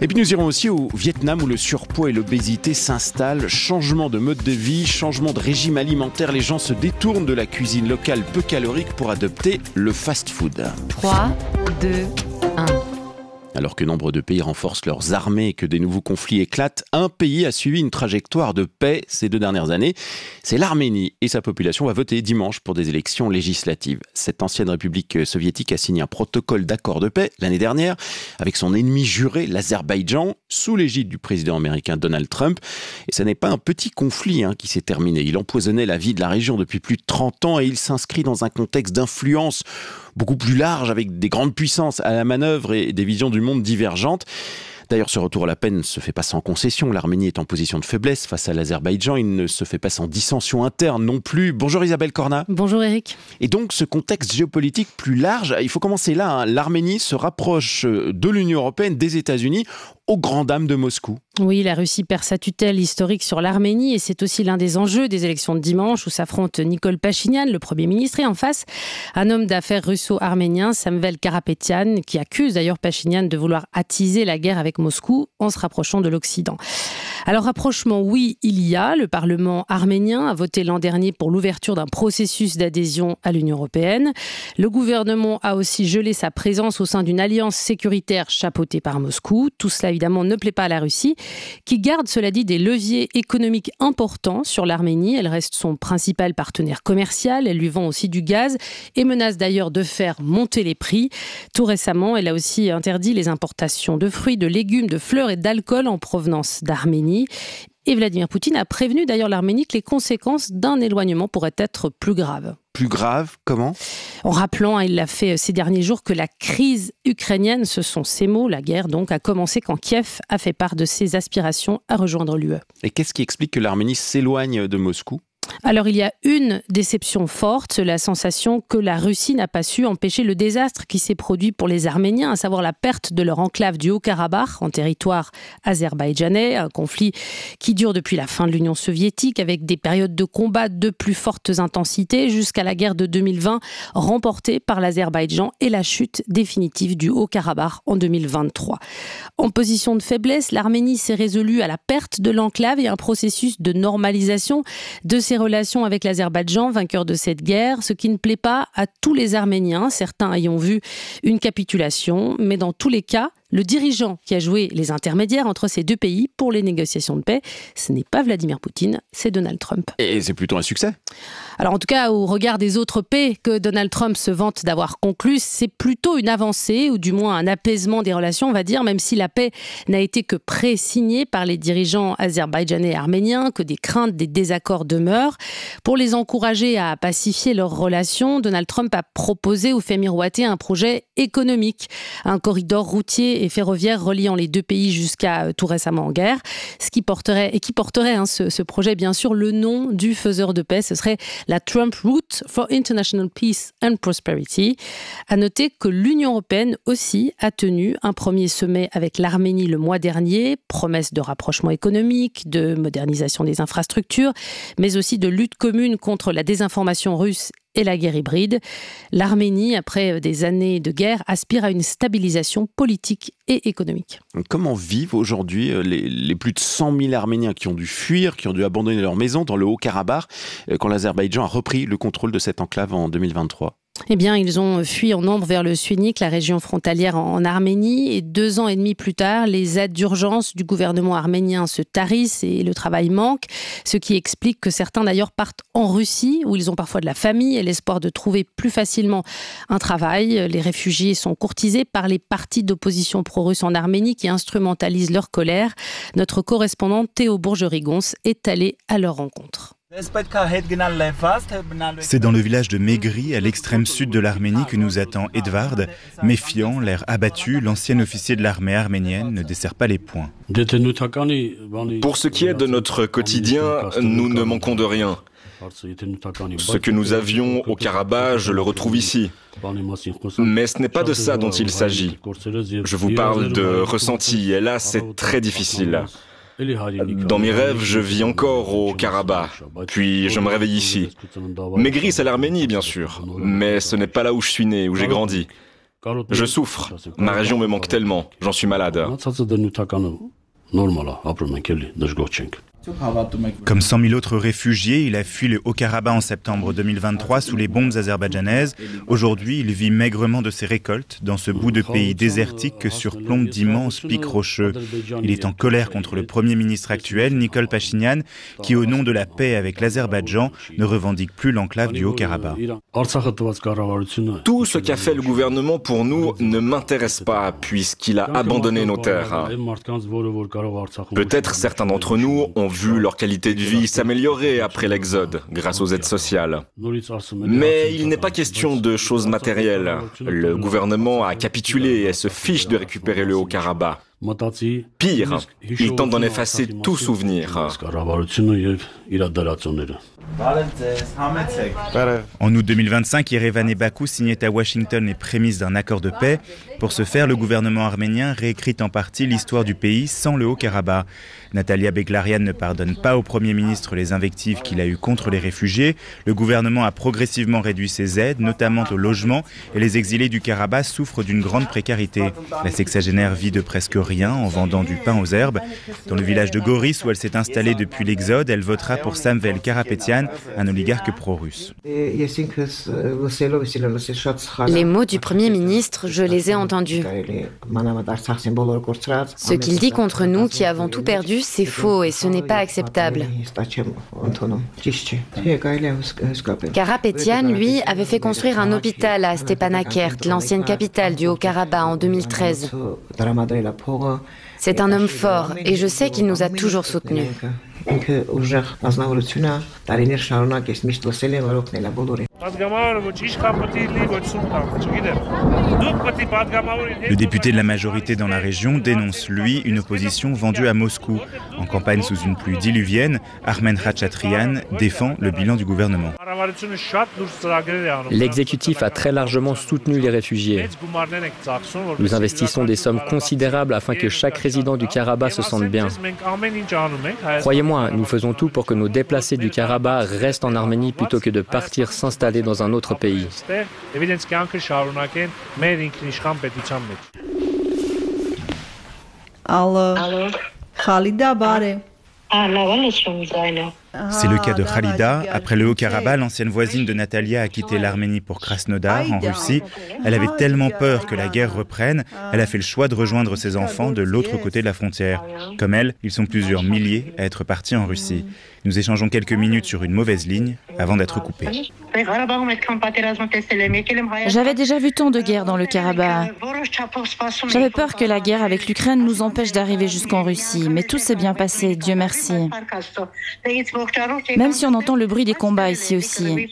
Et puis nous irons aussi au Vietnam où le surpoids et l'obésité s'installent. Changement de mode de vie, changement de régime alimentaire. Les gens se détournent de la cuisine locale peu calorique pour adopter le fast-food. 3, 2, 1. Alors que nombre de pays renforcent leurs armées et que des nouveaux conflits éclatent, un pays a suivi une trajectoire de paix ces 2 dernières années. C'est l'Arménie et sa population va voter dimanche pour des élections législatives. Cette ancienne république soviétique a signé un protocole d'accord de paix l'année dernière avec son ennemi juré, l'Azerbaïdjan, sous l'égide du président américain Donald Trump. Et ce n'est pas un petit conflit qui s'est terminé. Il empoisonnait la vie de la région depuis plus de 30 ans et il s'inscrit dans un contexte d'influence beaucoup plus large, avec des grandes puissances à la manœuvre et des visions du monde divergentes. D'ailleurs, ce retour à la paix ne se fait pas sans concession. L'Arménie est en position de faiblesse face à l'Azerbaïdjan. Il ne se fait pas sans dissension interne non plus. Bonjour Isabelle Corna. Bonjour Eric. Et donc, ce contexte géopolitique plus large, il faut commencer là. L'Arménie se rapproche de l'Union européenne, des États-Unis, aux grandes dames de Moscou. Oui, la Russie perd sa tutelle historique sur l'Arménie et c'est aussi l'un des enjeux des élections de dimanche où s'affrontent Nikol Pachinian, le Premier ministre, et en face, un homme d'affaires russo-arménien, Samvel Karapetyan, qui accuse d'ailleurs Pachinian de vouloir attiser la guerre avec Moscou en se rapprochant de l'Occident. Alors, rapprochement, oui, il y a. Le Parlement arménien a voté l'an dernier pour l'ouverture d'un processus d'adhésion à l'Union européenne. Le gouvernement a aussi gelé sa présence au sein d'une alliance sécuritaire chapeautée par Moscou. Tout cela, évidemment, ne plaît pas à la Russie, qui garde, cela dit, des leviers économiques importants sur l'Arménie. Elle reste son principal partenaire commercial. Elle lui vend aussi du gaz et menace d'ailleurs de faire monter les prix. Tout récemment, elle a aussi interdit les importations de fruits, de légumes, de fleurs et d'alcool en provenance d'Arménie. Et Vladimir Poutine a prévenu d'ailleurs l'Arménie que les conséquences d'un éloignement pourraient être plus graves. Plus grave, comment ? En rappelant, il l'a fait ces derniers jours, que la crise ukrainienne, ce sont ses mots, la guerre donc, a commencé quand Kiev a fait part de ses aspirations à rejoindre l'UE. Et qu'est-ce qui explique que l'Arménie s'éloigne de Moscou ? Alors il y a une déception forte, la sensation que la Russie n'a pas su empêcher le désastre qui s'est produit pour les Arméniens, à savoir la perte de leur enclave du Haut-Karabakh en territoire azerbaïdjanais, un conflit qui dure depuis la fin de l'Union soviétique avec des périodes de combat de plus fortes intensités jusqu'à la guerre de 2020 remportée par l'Azerbaïdjan et la chute définitive du Haut-Karabakh en 2023. En position de faiblesse, l'Arménie s'est résolue à la perte de l'enclave et un processus de normalisation de ses relations avec l'Azerbaïdjan, vainqueur de cette guerre, ce qui ne plaît pas à tous les Arméniens, certains ayant vu une capitulation, mais dans tous les cas, le dirigeant qui a joué les intermédiaires entre ces deux pays pour les négociations de paix, ce n'est pas Vladimir Poutine, c'est Donald Trump. Et c'est plutôt un succès ? Alors en tout cas, au regard des autres paix que Donald Trump se vante d'avoir conclues, c'est plutôt une avancée, ou du moins un apaisement des relations, on va dire, même si la paix n'a été que pré-signée par les dirigeants azerbaïdjanais et arméniens, que des craintes, des désaccords demeurent. Pour les encourager à pacifier leurs relations, Donald Trump a proposé ou fait miroiter un projet économique, un corridor routier et ferroviaire reliant les deux pays jusqu'à tout récemment en guerre, ce qui porterait ce projet, bien sûr, le nom du faiseur de paix. Ce serait la Trump Route for International Peace and Prosperity. À noter que l'Union européenne aussi a tenu un premier sommet avec l'Arménie le mois dernier, promesse de rapprochement économique, de modernisation des infrastructures, mais aussi de lutte commune contre la désinformation russe et la guerre hybride. L'Arménie, après des années de guerre, aspire à une stabilisation politique et économique. Comment vivent aujourd'hui les plus de 100 000 Arméniens qui ont dû fuir, qui ont dû abandonner leur maison dans le Haut-Karabakh, quand l'Azerbaïdjan a repris le contrôle de cette enclave en 2023 ? Eh bien, ils ont fui en nombre vers le Syunik, la région frontalière en Arménie. Et 2 ans et demi plus tard, les aides d'urgence du gouvernement arménien se tarissent et le travail manque. Ce qui explique que certains, d'ailleurs, partent en Russie, où ils ont parfois de la famille et l'espoir de trouver plus facilement un travail. Les réfugiés sont courtisés par les partis d'opposition pro-russe en Arménie qui instrumentalisent leur colère. Notre correspondant Théo Bourgerigons est allé à leur rencontre. C'est dans le village de Megri, à l'extrême sud de l'Arménie, que nous attend Edvard. Méfiant, l'air abattu, l'ancien officier de l'armée arménienne ne desserre pas les poings. Pour ce qui est de notre quotidien, nous ne manquons de rien. Ce que nous avions au Karabakh, je le retrouve ici. Mais ce n'est pas de ça dont il s'agit. Je vous parle de ressenti, et là c'est très difficile. Dans mes rêves, je vis encore au Karabakh, puis je me réveille ici. Megri, c'est l'Arménie, bien sûr, mais ce n'est pas là où je suis né, où j'ai grandi. Je souffre. Ma région me manque tellement. J'en suis malade. Comme 100 000 autres réfugiés, il a fui le Haut-Karabakh en septembre 2023 sous les bombes azerbaïdjanaises. Aujourd'hui, il vit maigrement de ses récoltes dans ce bout de pays désertique que surplombent d'immenses pics rocheux. Il est en colère contre le Premier ministre actuel, Nikol Pachinian, qui, au nom de la paix avec l'Azerbaïdjan, ne revendique plus l'enclave du Haut-Karabakh. Tout ce qu'a fait le gouvernement pour nous ne m'intéresse pas, puisqu'il a abandonné nos terres. Peut-être certains d'entre nous ont vu leur qualité de vie s'améliorer après l'exode, grâce aux aides sociales. Mais il n'est pas question de choses matérielles. Le gouvernement a capitulé et se fiche de récupérer le Haut-Karabakh. Pire, il tente d'en effacer tout souvenir. En août 2025, Yerevan et Bakou signaient à Washington les prémices d'un accord de paix. Pour ce faire, le gouvernement arménien réécrit en partie l'histoire du pays sans le Haut-Karabakh. Natalia Beglarian ne pardonne pas au Premier ministre les invectives qu'il a eues contre les réfugiés. Le gouvernement a progressivement réduit ses aides, notamment au logement, et les exilés du Karabakh souffrent d'une grande précarité. La sexagénaire vit de presque rien en vendant du pain aux herbes. Dans le village de Goris, où elle s'est installée depuis l'exode, elle votera pour Samvel Karapetyan, un oligarque pro-russe. Les mots du Premier ministre, je les ai entendus. Ce qu'il dit contre nous qui avons tout perdu, c'est faux et ce n'est pas acceptable. Karapetyan, lui, avait fait construire un hôpital à Stepanakert, l'ancienne capitale du Haut-Karabakh, en 2013. C'est un homme fort et je sais qu'il nous a toujours soutenus. Le député de la majorité dans la région dénonce, lui, une opposition vendue à Moscou. En campagne sous une pluie diluvienne, Armen Khachatryan défend le bilan du gouvernement. L'exécutif a très largement soutenu les réfugiés. Nous investissons des sommes considérables afin que chaque résident du Karabakh se sente bien. Croyez-moi, nous faisons tout pour que nos déplacés du Karabakh restent en Arménie plutôt que de partir s'installer dans un autre pays. Allô. Khalida Bare. C'est le cas de Khalida. Après le Haut-Karabakh, l'ancienne voisine de Natalia a quitté l'Arménie pour Krasnodar, en Russie. Elle avait tellement peur que la guerre reprenne, elle a fait le choix de rejoindre ses enfants de l'autre côté de la frontière. Comme elle, ils sont plusieurs milliers à être partis en Russie. Nous échangeons quelques minutes sur une mauvaise ligne avant d'être coupés. J'avais déjà vu tant de guerres dans le Karabakh. J'avais peur que la guerre avec l'Ukraine nous empêche d'arriver jusqu'en Russie, mais tout s'est bien passé, Dieu merci. Même si on entend le bruit des combats ici aussi.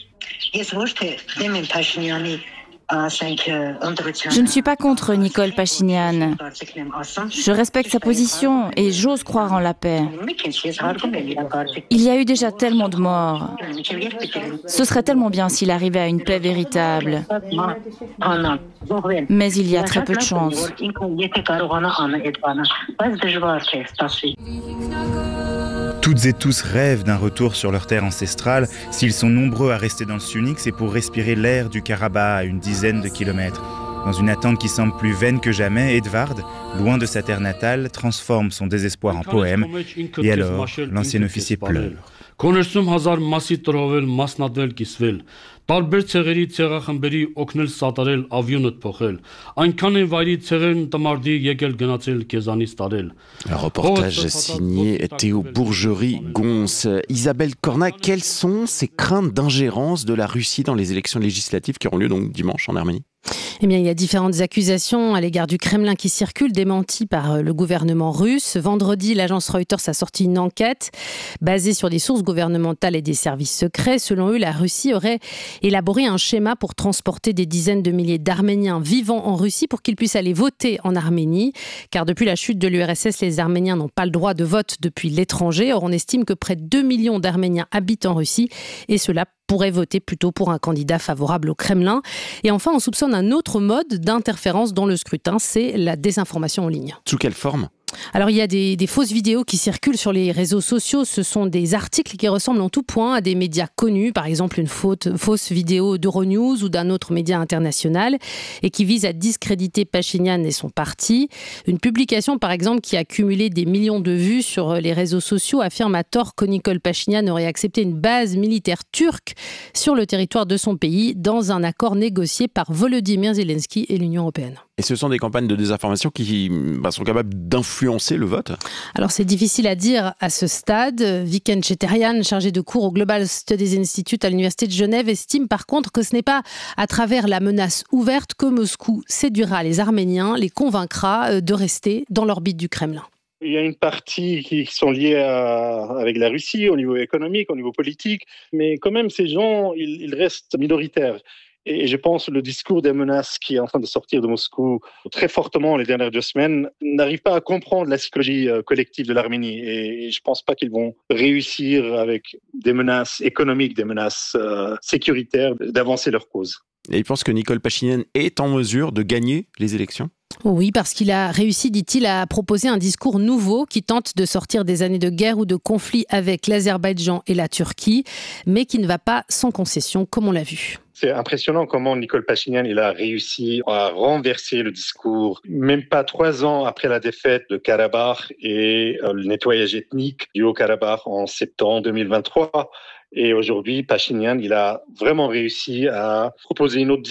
Je ne suis pas contre Nikol Pachinian. Je respecte sa position et j'ose croire en la paix. Il y a eu déjà tellement de morts. Ce serait tellement bien s'il arrivait à une paix véritable. Mais il y a très peu de chance. Toutes et tous rêvent d'un retour sur leur terre ancestrale. S'ils sont nombreux à rester dans le Sunnik, c'est pour respirer l'air du Karabakh à une dizaine de kilomètres. Dans une attente qui semble plus vaine que jamais, Edvard, loin de sa terre natale, transforme son désespoir en poème. Et alors, l'ancien officier pleure. Տարբեր ցեղերի ցեղախմբերի օգնել սատարել ավյունդ փոխել այնքան են վայրի ցեղերն տմարդի եկել գնացել քեզանից տարել. Un reportage signé Théo Bourgerie-Gons. Isabelle Corna, quelles sont ces craintes d'ingérence de la Russie dans les élections législatives qui auront lieu donc dimanche en Arménie ? Eh bien, il y a différentes accusations à l'égard du Kremlin qui circulent, démenties par le gouvernement russe. Vendredi, l'agence Reuters a sorti une enquête basée sur des sources gouvernementales et des services secrets. Selon eux, la Russie aurait élaboré un schéma pour transporter des dizaines de milliers d'Arméniens vivant en Russie pour qu'ils puissent aller voter en Arménie. Car depuis la chute de l'URSS, les Arméniens n'ont pas le droit de vote depuis l'étranger. Or, on estime que près de 2 millions d'Arméniens habitent en Russie et cela pourrait voter plutôt pour un candidat favorable au Kremlin. Et enfin, on soupçonne un autre mode d'interférence dans le scrutin, c'est la désinformation en ligne. Sous quelle forme ? Alors il y a des fausses vidéos qui circulent sur les réseaux sociaux. Ce sont des articles qui ressemblent en tout point à des médias connus, par exemple une fausse vidéo d'Euronews ou d'un autre média international, et qui visent à discréditer Pachinian et son parti. Une publication par exemple qui a cumulé des millions de vues sur les réseaux sociaux affirme à tort que Nikol Pachinian aurait accepté une base militaire turque sur le territoire de son pays dans un accord négocié par Volodymyr Zelensky et l'Union européenne. Et ce sont des campagnes de désinformation qui sont capables d'influencer le vote ? Alors c'est difficile à dire à ce stade. Viken Cheterian, chargé de cours au Global Studies Institute à l'Université de Genève, estime par contre que ce n'est pas à travers la menace ouverte que Moscou séduira les Arméniens, les convaincra de rester dans l'orbite du Kremlin. Il y a une partie qui sont liées avec la Russie au niveau économique, au niveau politique, mais quand même ces gens, ils restent minoritaires. Et je pense que le discours des menaces qui est en train de sortir de Moscou très fortement les dernières 2 semaines n'arrive pas à comprendre la psychologie collective de l'Arménie. Et je ne pense pas qu'ils vont réussir avec des menaces économiques, des menaces sécuritaires, d'avancer leur cause. Et il pense que Nikol Pachinian est en mesure de gagner les élections ? Oui, parce qu'il a réussi, dit-il, à proposer un discours nouveau qui tente de sortir des années de guerre ou de conflit avec l'Azerbaïdjan et la Turquie, mais qui ne va pas sans concession, comme on l'a vu. C'est impressionnant comment Nikol Pachinian il a réussi à renverser le discours, même pas 3 ans après la défaite de Karabakh et le nettoyage ethnique du Haut-Karabakh en septembre 2023. Et aujourd'hui, Pachinian, il a vraiment réussi à proposer un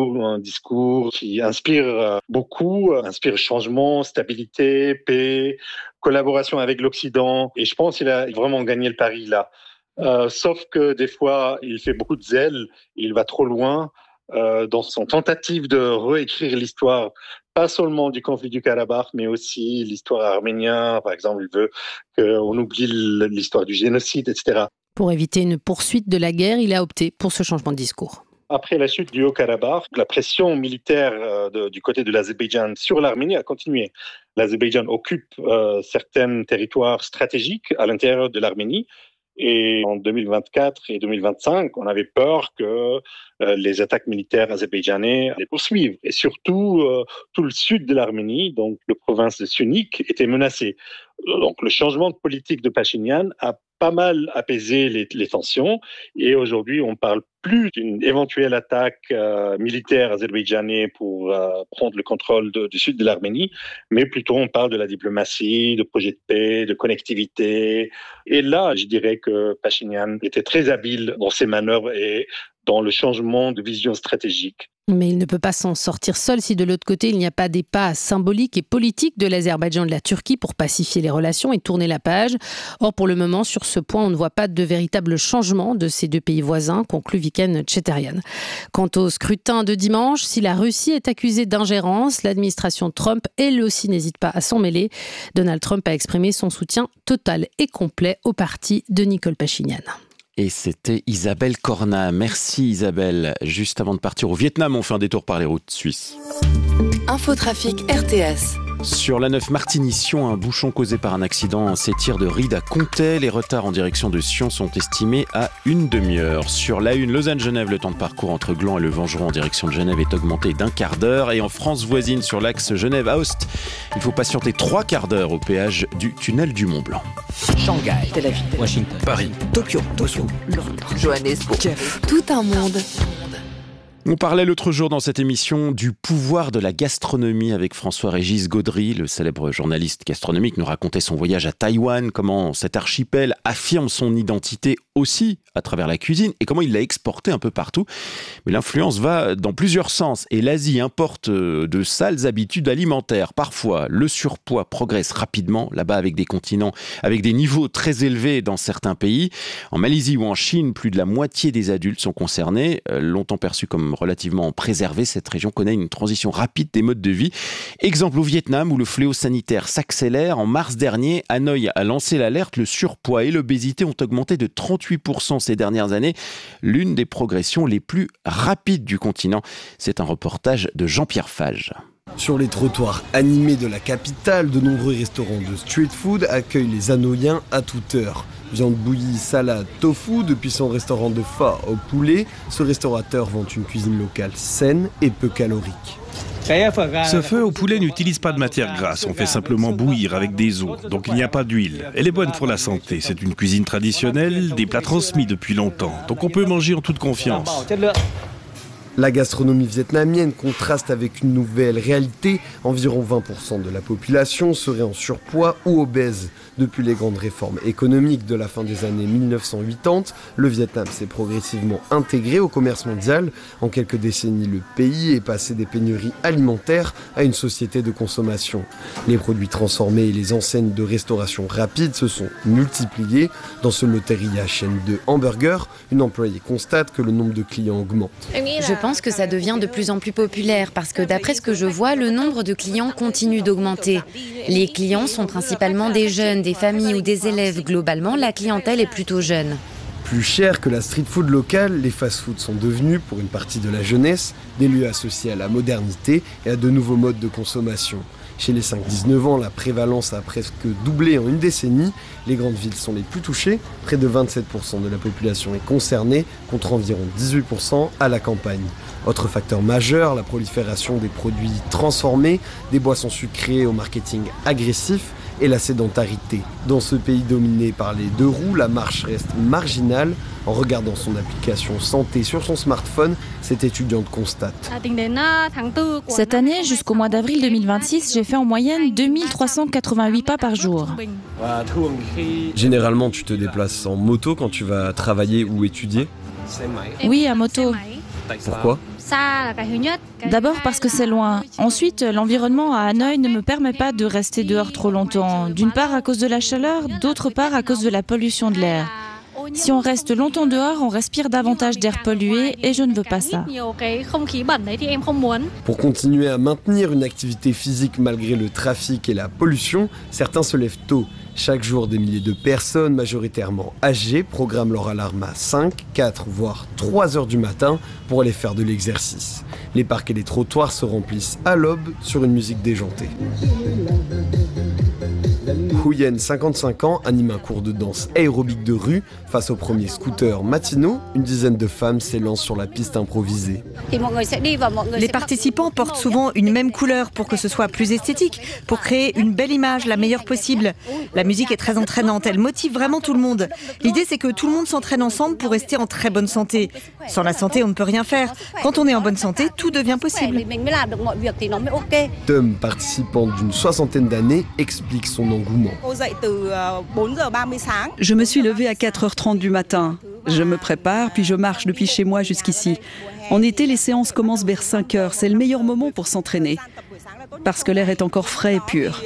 discours qui inspire beaucoup, inspire changement, stabilité, paix, collaboration avec l'Occident. Et je pense qu'il a vraiment gagné le pari là. Sauf que des fois, il fait beaucoup de zèle, il va trop loin dans son tentative de réécrire l'histoire, pas seulement du conflit du Karabakh, mais aussi l'histoire arménienne. Par exemple, il veut qu'on oublie l'histoire du génocide, etc. Pour éviter une poursuite de la guerre, il a opté pour ce changement de discours. Après la chute du Haut-Karabakh, la pression militaire du côté de l'Azerbaïdjan sur l'Arménie a continué. L'Azerbaïdjan occupe certains territoires stratégiques à l'intérieur de l'Arménie. Et en 2024 et 2025, on avait peur que les attaques militaires azerbaïdjanais les poursuivent. Et surtout, tout le sud de l'Arménie, donc la province de Syunik, était menacée. Donc le changement de politique de Pachinian a pas mal apaisé les tensions. Et aujourd'hui, on parle plus d'une éventuelle attaque militaire azerbaïdjanaise pour prendre le contrôle du sud de l'Arménie, mais plutôt on parle de la diplomatie, de projets de paix, de connectivité. Et là, je dirais que Pachinian était très habile dans ses manœuvres et dans le changement de vision stratégique. Mais il ne peut pas s'en sortir seul si de l'autre côté, il n'y a pas des pas symboliques et politiques de l'Azerbaïdjan et de la Turquie pour pacifier les relations et tourner la page. Or, pour le moment, sur ce point, on ne voit pas de véritable changement de ces 2 pays voisins, conclut Viken Cheterian. Quant au scrutin de dimanche, si la Russie est accusée d'ingérence, l'administration Trump, elle aussi, n'hésite pas à s'en mêler. Donald Trump a exprimé son soutien total et complet au parti de Nikol Pachinian. Et c'était Isabelle Corna. Merci Isabelle. Juste avant de partir au Vietnam, on fait un détour par les routes suisses. Infotrafic RTS. Sur la 9 Martigny-Sion, un bouchon causé par un accident s'étire de Ried à Comté. Les retards en direction de Sion sont estimés à une demi-heure. Sur la 1 Lausanne-Genève, le temps de parcours entre Gland et le Vengeron en direction de Genève est augmenté d'1/4 d'heure. Et en France voisine, sur l'axe Genève-Aoste, il faut patienter 3/4 d'heure au péage du tunnel du Mont-Blanc. Shanghai, Tel Aviv, Washington, Paris, Tokyo, Moscou, Londres, Johannesburg, Kiev. Tout un monde. On parlait l'autre jour dans cette émission du pouvoir de la gastronomie avec François-Régis Gaudry, le célèbre journaliste gastronomique, nous racontait son voyage à Taïwan, comment cet archipel affirme son identité aussi à travers la cuisine et comment il l'a exporté un peu partout. Mais l'influence va dans plusieurs sens et l'Asie importe de sales habitudes alimentaires. Parfois, le surpoids progresse rapidement là-bas avec des continents, avec des niveaux très élevés dans certains pays. En Malaisie ou en Chine, plus de la moitié des adultes sont concernés. Longtemps perçus comme relativement préservée, cette région connaît une transition rapide des modes de vie. Exemple au Vietnam où le fléau sanitaire s'accélère. En mars dernier, Hanoï a lancé l'alerte. Le surpoids et l'obésité ont augmenté de 38% ces dernières années. L'une des progressions les plus rapides du continent. C'est un reportage de Jean-Pierre Fage. Sur les trottoirs animés de la capitale, de nombreux restaurants de street food accueillent les Hanoïens à toute heure. Viande bouillie, salade, tofu, depuis son restaurant de pho au poulet, ce restaurateur vend une cuisine locale saine et peu calorique. Ce feu au poulet n'utilise pas de matière grasse, on fait simplement bouillir avec des os, donc il n'y a pas d'huile. Elle est bonne pour la santé, c'est une cuisine traditionnelle, des plats transmis depuis longtemps, donc on peut manger en toute confiance. La gastronomie vietnamienne contraste avec une nouvelle réalité. Environ 20% de la population serait en surpoids ou obèse. Depuis les grandes réformes économiques de la fin des années 1980, le Vietnam s'est progressivement intégré au commerce mondial. En quelques décennies, le pays est passé des pénuries alimentaires à une société de consommation. Les produits transformés et les enseignes de restauration rapide se sont multipliés. Dans ce loteria chaîne de hamburgers, une employée constate que le nombre de clients augmente. Je pense que ça devient de plus en plus populaire parce que d'après ce que je vois, le nombre de clients continue d'augmenter. Les clients sont principalement des jeunes, des familles ou des élèves. Globalement, la clientèle est plutôt jeune. Plus cher que la street food locale, les fast-foods sont devenus, pour une partie de la jeunesse, des lieux associés à la modernité et à de nouveaux modes de consommation. Chez les 5-19 ans, la prévalence a presque doublé en une décennie. Les grandes villes sont les plus touchées. Près de 27% de la population est concernée, contre environ 18% à la campagne. Autre facteur majeur, la prolifération des produits transformés, des boissons sucrées au marketing agressif et la sédentarité. Dans ce pays dominé par les deux roues, la marche reste marginale. En regardant son application santé sur son smartphone, cette étudiante constate. Cette année, jusqu'au mois d'avril 2026, j'ai fait en moyenne 2388 pas par jour. Généralement, tu te déplaces en moto quand tu vas travailler ou étudier ? Oui, à moto. Pourquoi ? D'abord parce que c'est loin. Ensuite, l'environnement à Hanoï ne me permet pas de rester dehors trop longtemps. D'une part à cause de la chaleur, d'autre part à cause de la pollution de l'air. Si on reste longtemps dehors, on respire davantage d'air pollué et je ne veux pas ça. Pour continuer à maintenir une activité physique malgré le trafic et la pollution, certains se lèvent tôt. Chaque jour, des milliers de personnes, majoritairement âgées, programment leur alarme à 5, 4, voire 3 heures du matin pour aller faire de l'exercice. Les parcs et les trottoirs se remplissent à l'aube sur une musique déjantée. Huyen, 55 ans, anime un cours de danse aérobique de rue. Face aux premiers scooters matinaux, une dizaine de femmes s'élancent sur la piste improvisée. Les participants portent souvent une même couleur pour que ce soit plus esthétique, pour créer une belle image, la meilleure possible. La musique est très entraînante, elle motive vraiment tout le monde. L'idée, c'est que tout le monde s'entraîne ensemble pour rester en très bonne santé. Sans la santé, on ne peut rien faire. Quand on est en bonne santé, tout devient possible. Tom, participant d'une 60aine d'années, explique son engouement. Je me suis levée à 4h30 du matin. Je me prépare, puis je marche depuis chez moi jusqu'ici. En été, les séances commencent vers 5h. C'est le meilleur moment pour s'entraîner, parce que l'air est encore frais et pur.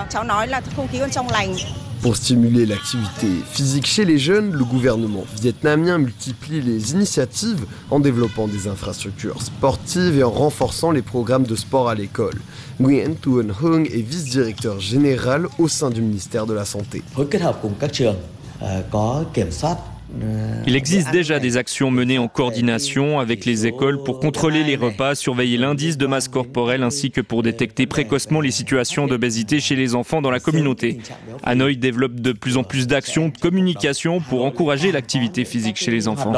Pour stimuler l'activité physique chez les jeunes, le gouvernement vietnamien multiplie les initiatives en développant des infrastructures sportives et en renforçant les programmes de sport à l'école. Nguyen Tuan Hung est vice-directeur général au sein du ministère de la Santé. Il existe déjà des actions menées en coordination avec les écoles pour contrôler les repas, surveiller l'indice de masse corporelle ainsi que pour détecter précocement les situations d'obésité chez les enfants dans la communauté. Hanoï développe de plus en plus d'actions de communication pour encourager l'activité physique chez les enfants.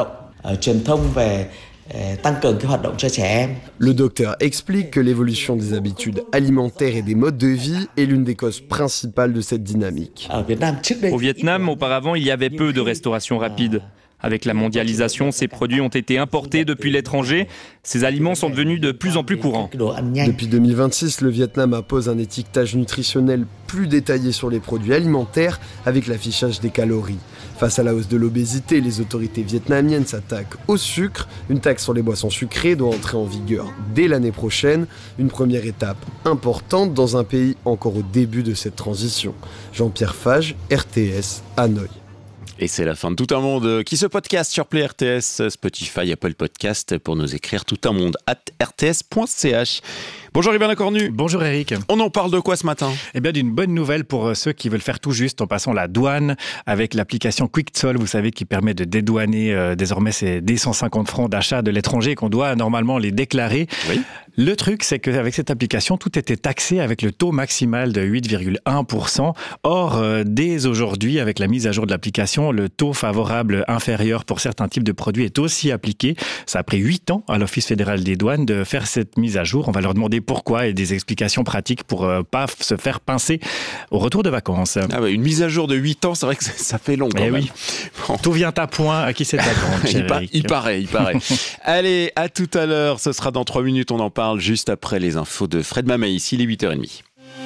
Le docteur explique que l'évolution des habitudes alimentaires et des modes de vie est l'une des causes principales de cette dynamique. Au Vietnam, auparavant, il y avait peu de restauration rapide. Avec la mondialisation, ces produits ont été importés depuis l'étranger. Ces aliments sont devenus de plus en plus courants. Depuis 2026, le Vietnam impose un étiquetage nutritionnel plus détaillé sur les produits alimentaires avec l'affichage des calories. Face à la hausse de l'obésité, les autorités vietnamiennes s'attaquent au sucre. Une taxe sur les boissons sucrées doit entrer en vigueur dès l'année prochaine. Une première étape importante dans un pays encore au début de cette transition. Jean-Pierre Fage, RTS, Hanoï. Et c'est la fin de Tout un monde qui se podcast sur Play RTS, Spotify, Apple Podcast pour nous écrire toutunmonde@rts.ch. Bonjour Yvan Cornu. Bonjour Eric. On en parle de quoi ce matin ? Eh bien d'une bonne nouvelle pour ceux qui veulent faire tout juste en passant la douane avec l'application QuickToll, vous savez, qui permet de dédouaner désormais ces dès 150 francs d'achat de l'étranger qu'on doit normalement les déclarer. Oui. Le truc, c'est qu'avec cette application, tout était taxé avec le taux maximal de 8,1%. Or, dès aujourd'hui, avec la mise à jour de l'application, le taux favorable inférieur pour certains types de produits est aussi appliqué. Ça a pris 8 ans à l'Office fédéral des douanes de faire cette mise à jour. On va leur demander pourquoi et des explications pratiques pour pas se faire pincer au retour de vacances. Ah ouais, une mise à jour de 8 ans, c'est vrai que ça fait long quand même. Oui. Bon. Tout vient à point, à qui c'est attendre. Il paraît. Allez, à tout à l'heure, ce sera dans 3 minutes, on en parle juste après les infos de Fred Mamet, ici il est 8h30.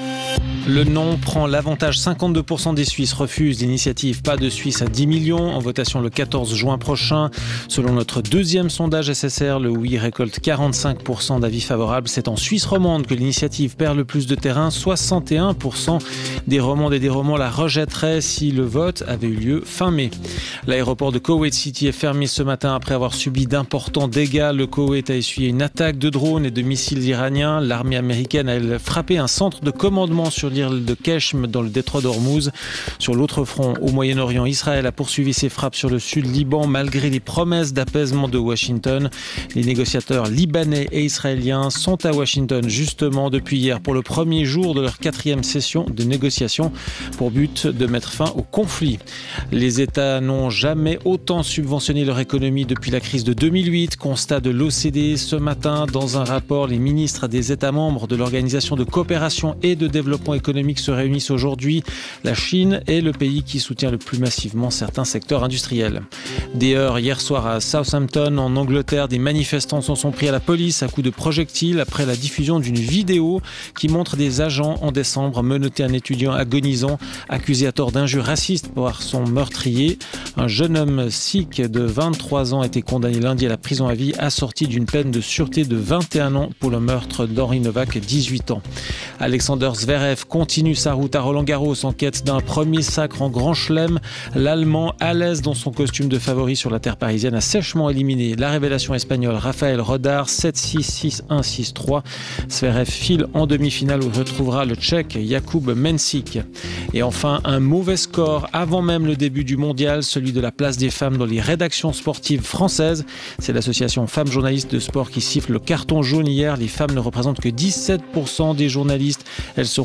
Le non prend l'avantage. 52% des Suisses refusent l'initiative Pas de Suisse à 10 millions en votation le 14 juin prochain. Selon notre deuxième sondage SSR, le oui récolte 45% d'avis favorables. C'est en Suisse romande que l'initiative perd le plus de terrain. 61% des Romandes et des Romans la rejetteraient si le vote avait eu lieu fin mai. L'aéroport de Koweït City est fermé ce matin après avoir subi d'importants dégâts. Le Koweït a essuyé une attaque de drones et de missiles iraniens. L'armée américaine a frappé un centre de commandement sur l'île de Keshm dans le détroit d'Ormuz. Sur l'autre front, au Moyen-Orient, Israël a poursuivi ses frappes sur le sud Liban malgré les promesses d'apaisement de Washington. Les négociateurs libanais et israéliens sont à Washington justement depuis hier pour le premier jour de leur 4e session de négociation pour but de mettre fin au conflit. Les États n'ont jamais autant subventionné leur économie depuis la crise de 2008, constat de l'OCDE ce matin. Dans un rapport, les ministres des États membres de l'Organisation de coopération et de développement économique se réunissent aujourd'hui. La Chine est le pays qui soutient le plus massivement certains secteurs industriels. Des heurts hier soir à Southampton, en Angleterre, des manifestants s'en sont pris à la police à coups de projectiles après la diffusion d'une vidéo qui montre des agents en décembre menotter un étudiant agonisant accusé à tort d'injures racistes par son meurtrier. Un jeune homme sikh de 23 ans a été condamné lundi à la prison à vie assorti d'une peine de sûreté de 21 ans pour le meurtre d'Henri Novak, 18 ans. Alexander Zverev continue sa route à Roland-Garros en quête d'un premier sacre en Grand Chelem. L'Allemand, à l'aise dans son costume de favori sur la terre parisienne, a sèchement éliminé la révélation espagnole Rafael Rodar 7-6, 6-1, 6-3. Zverev file en demi-finale où retrouvera le Tchèque Jakub Mensik. Et enfin, un mauvais score avant même le début du mondial, celui de la place des femmes dans les rédactions sportives françaises. C'est l'association Femmes Journalistes de Sport qui siffle le carton jaune hier. Les femmes ne représentent que 17% des journalistes. Elles seront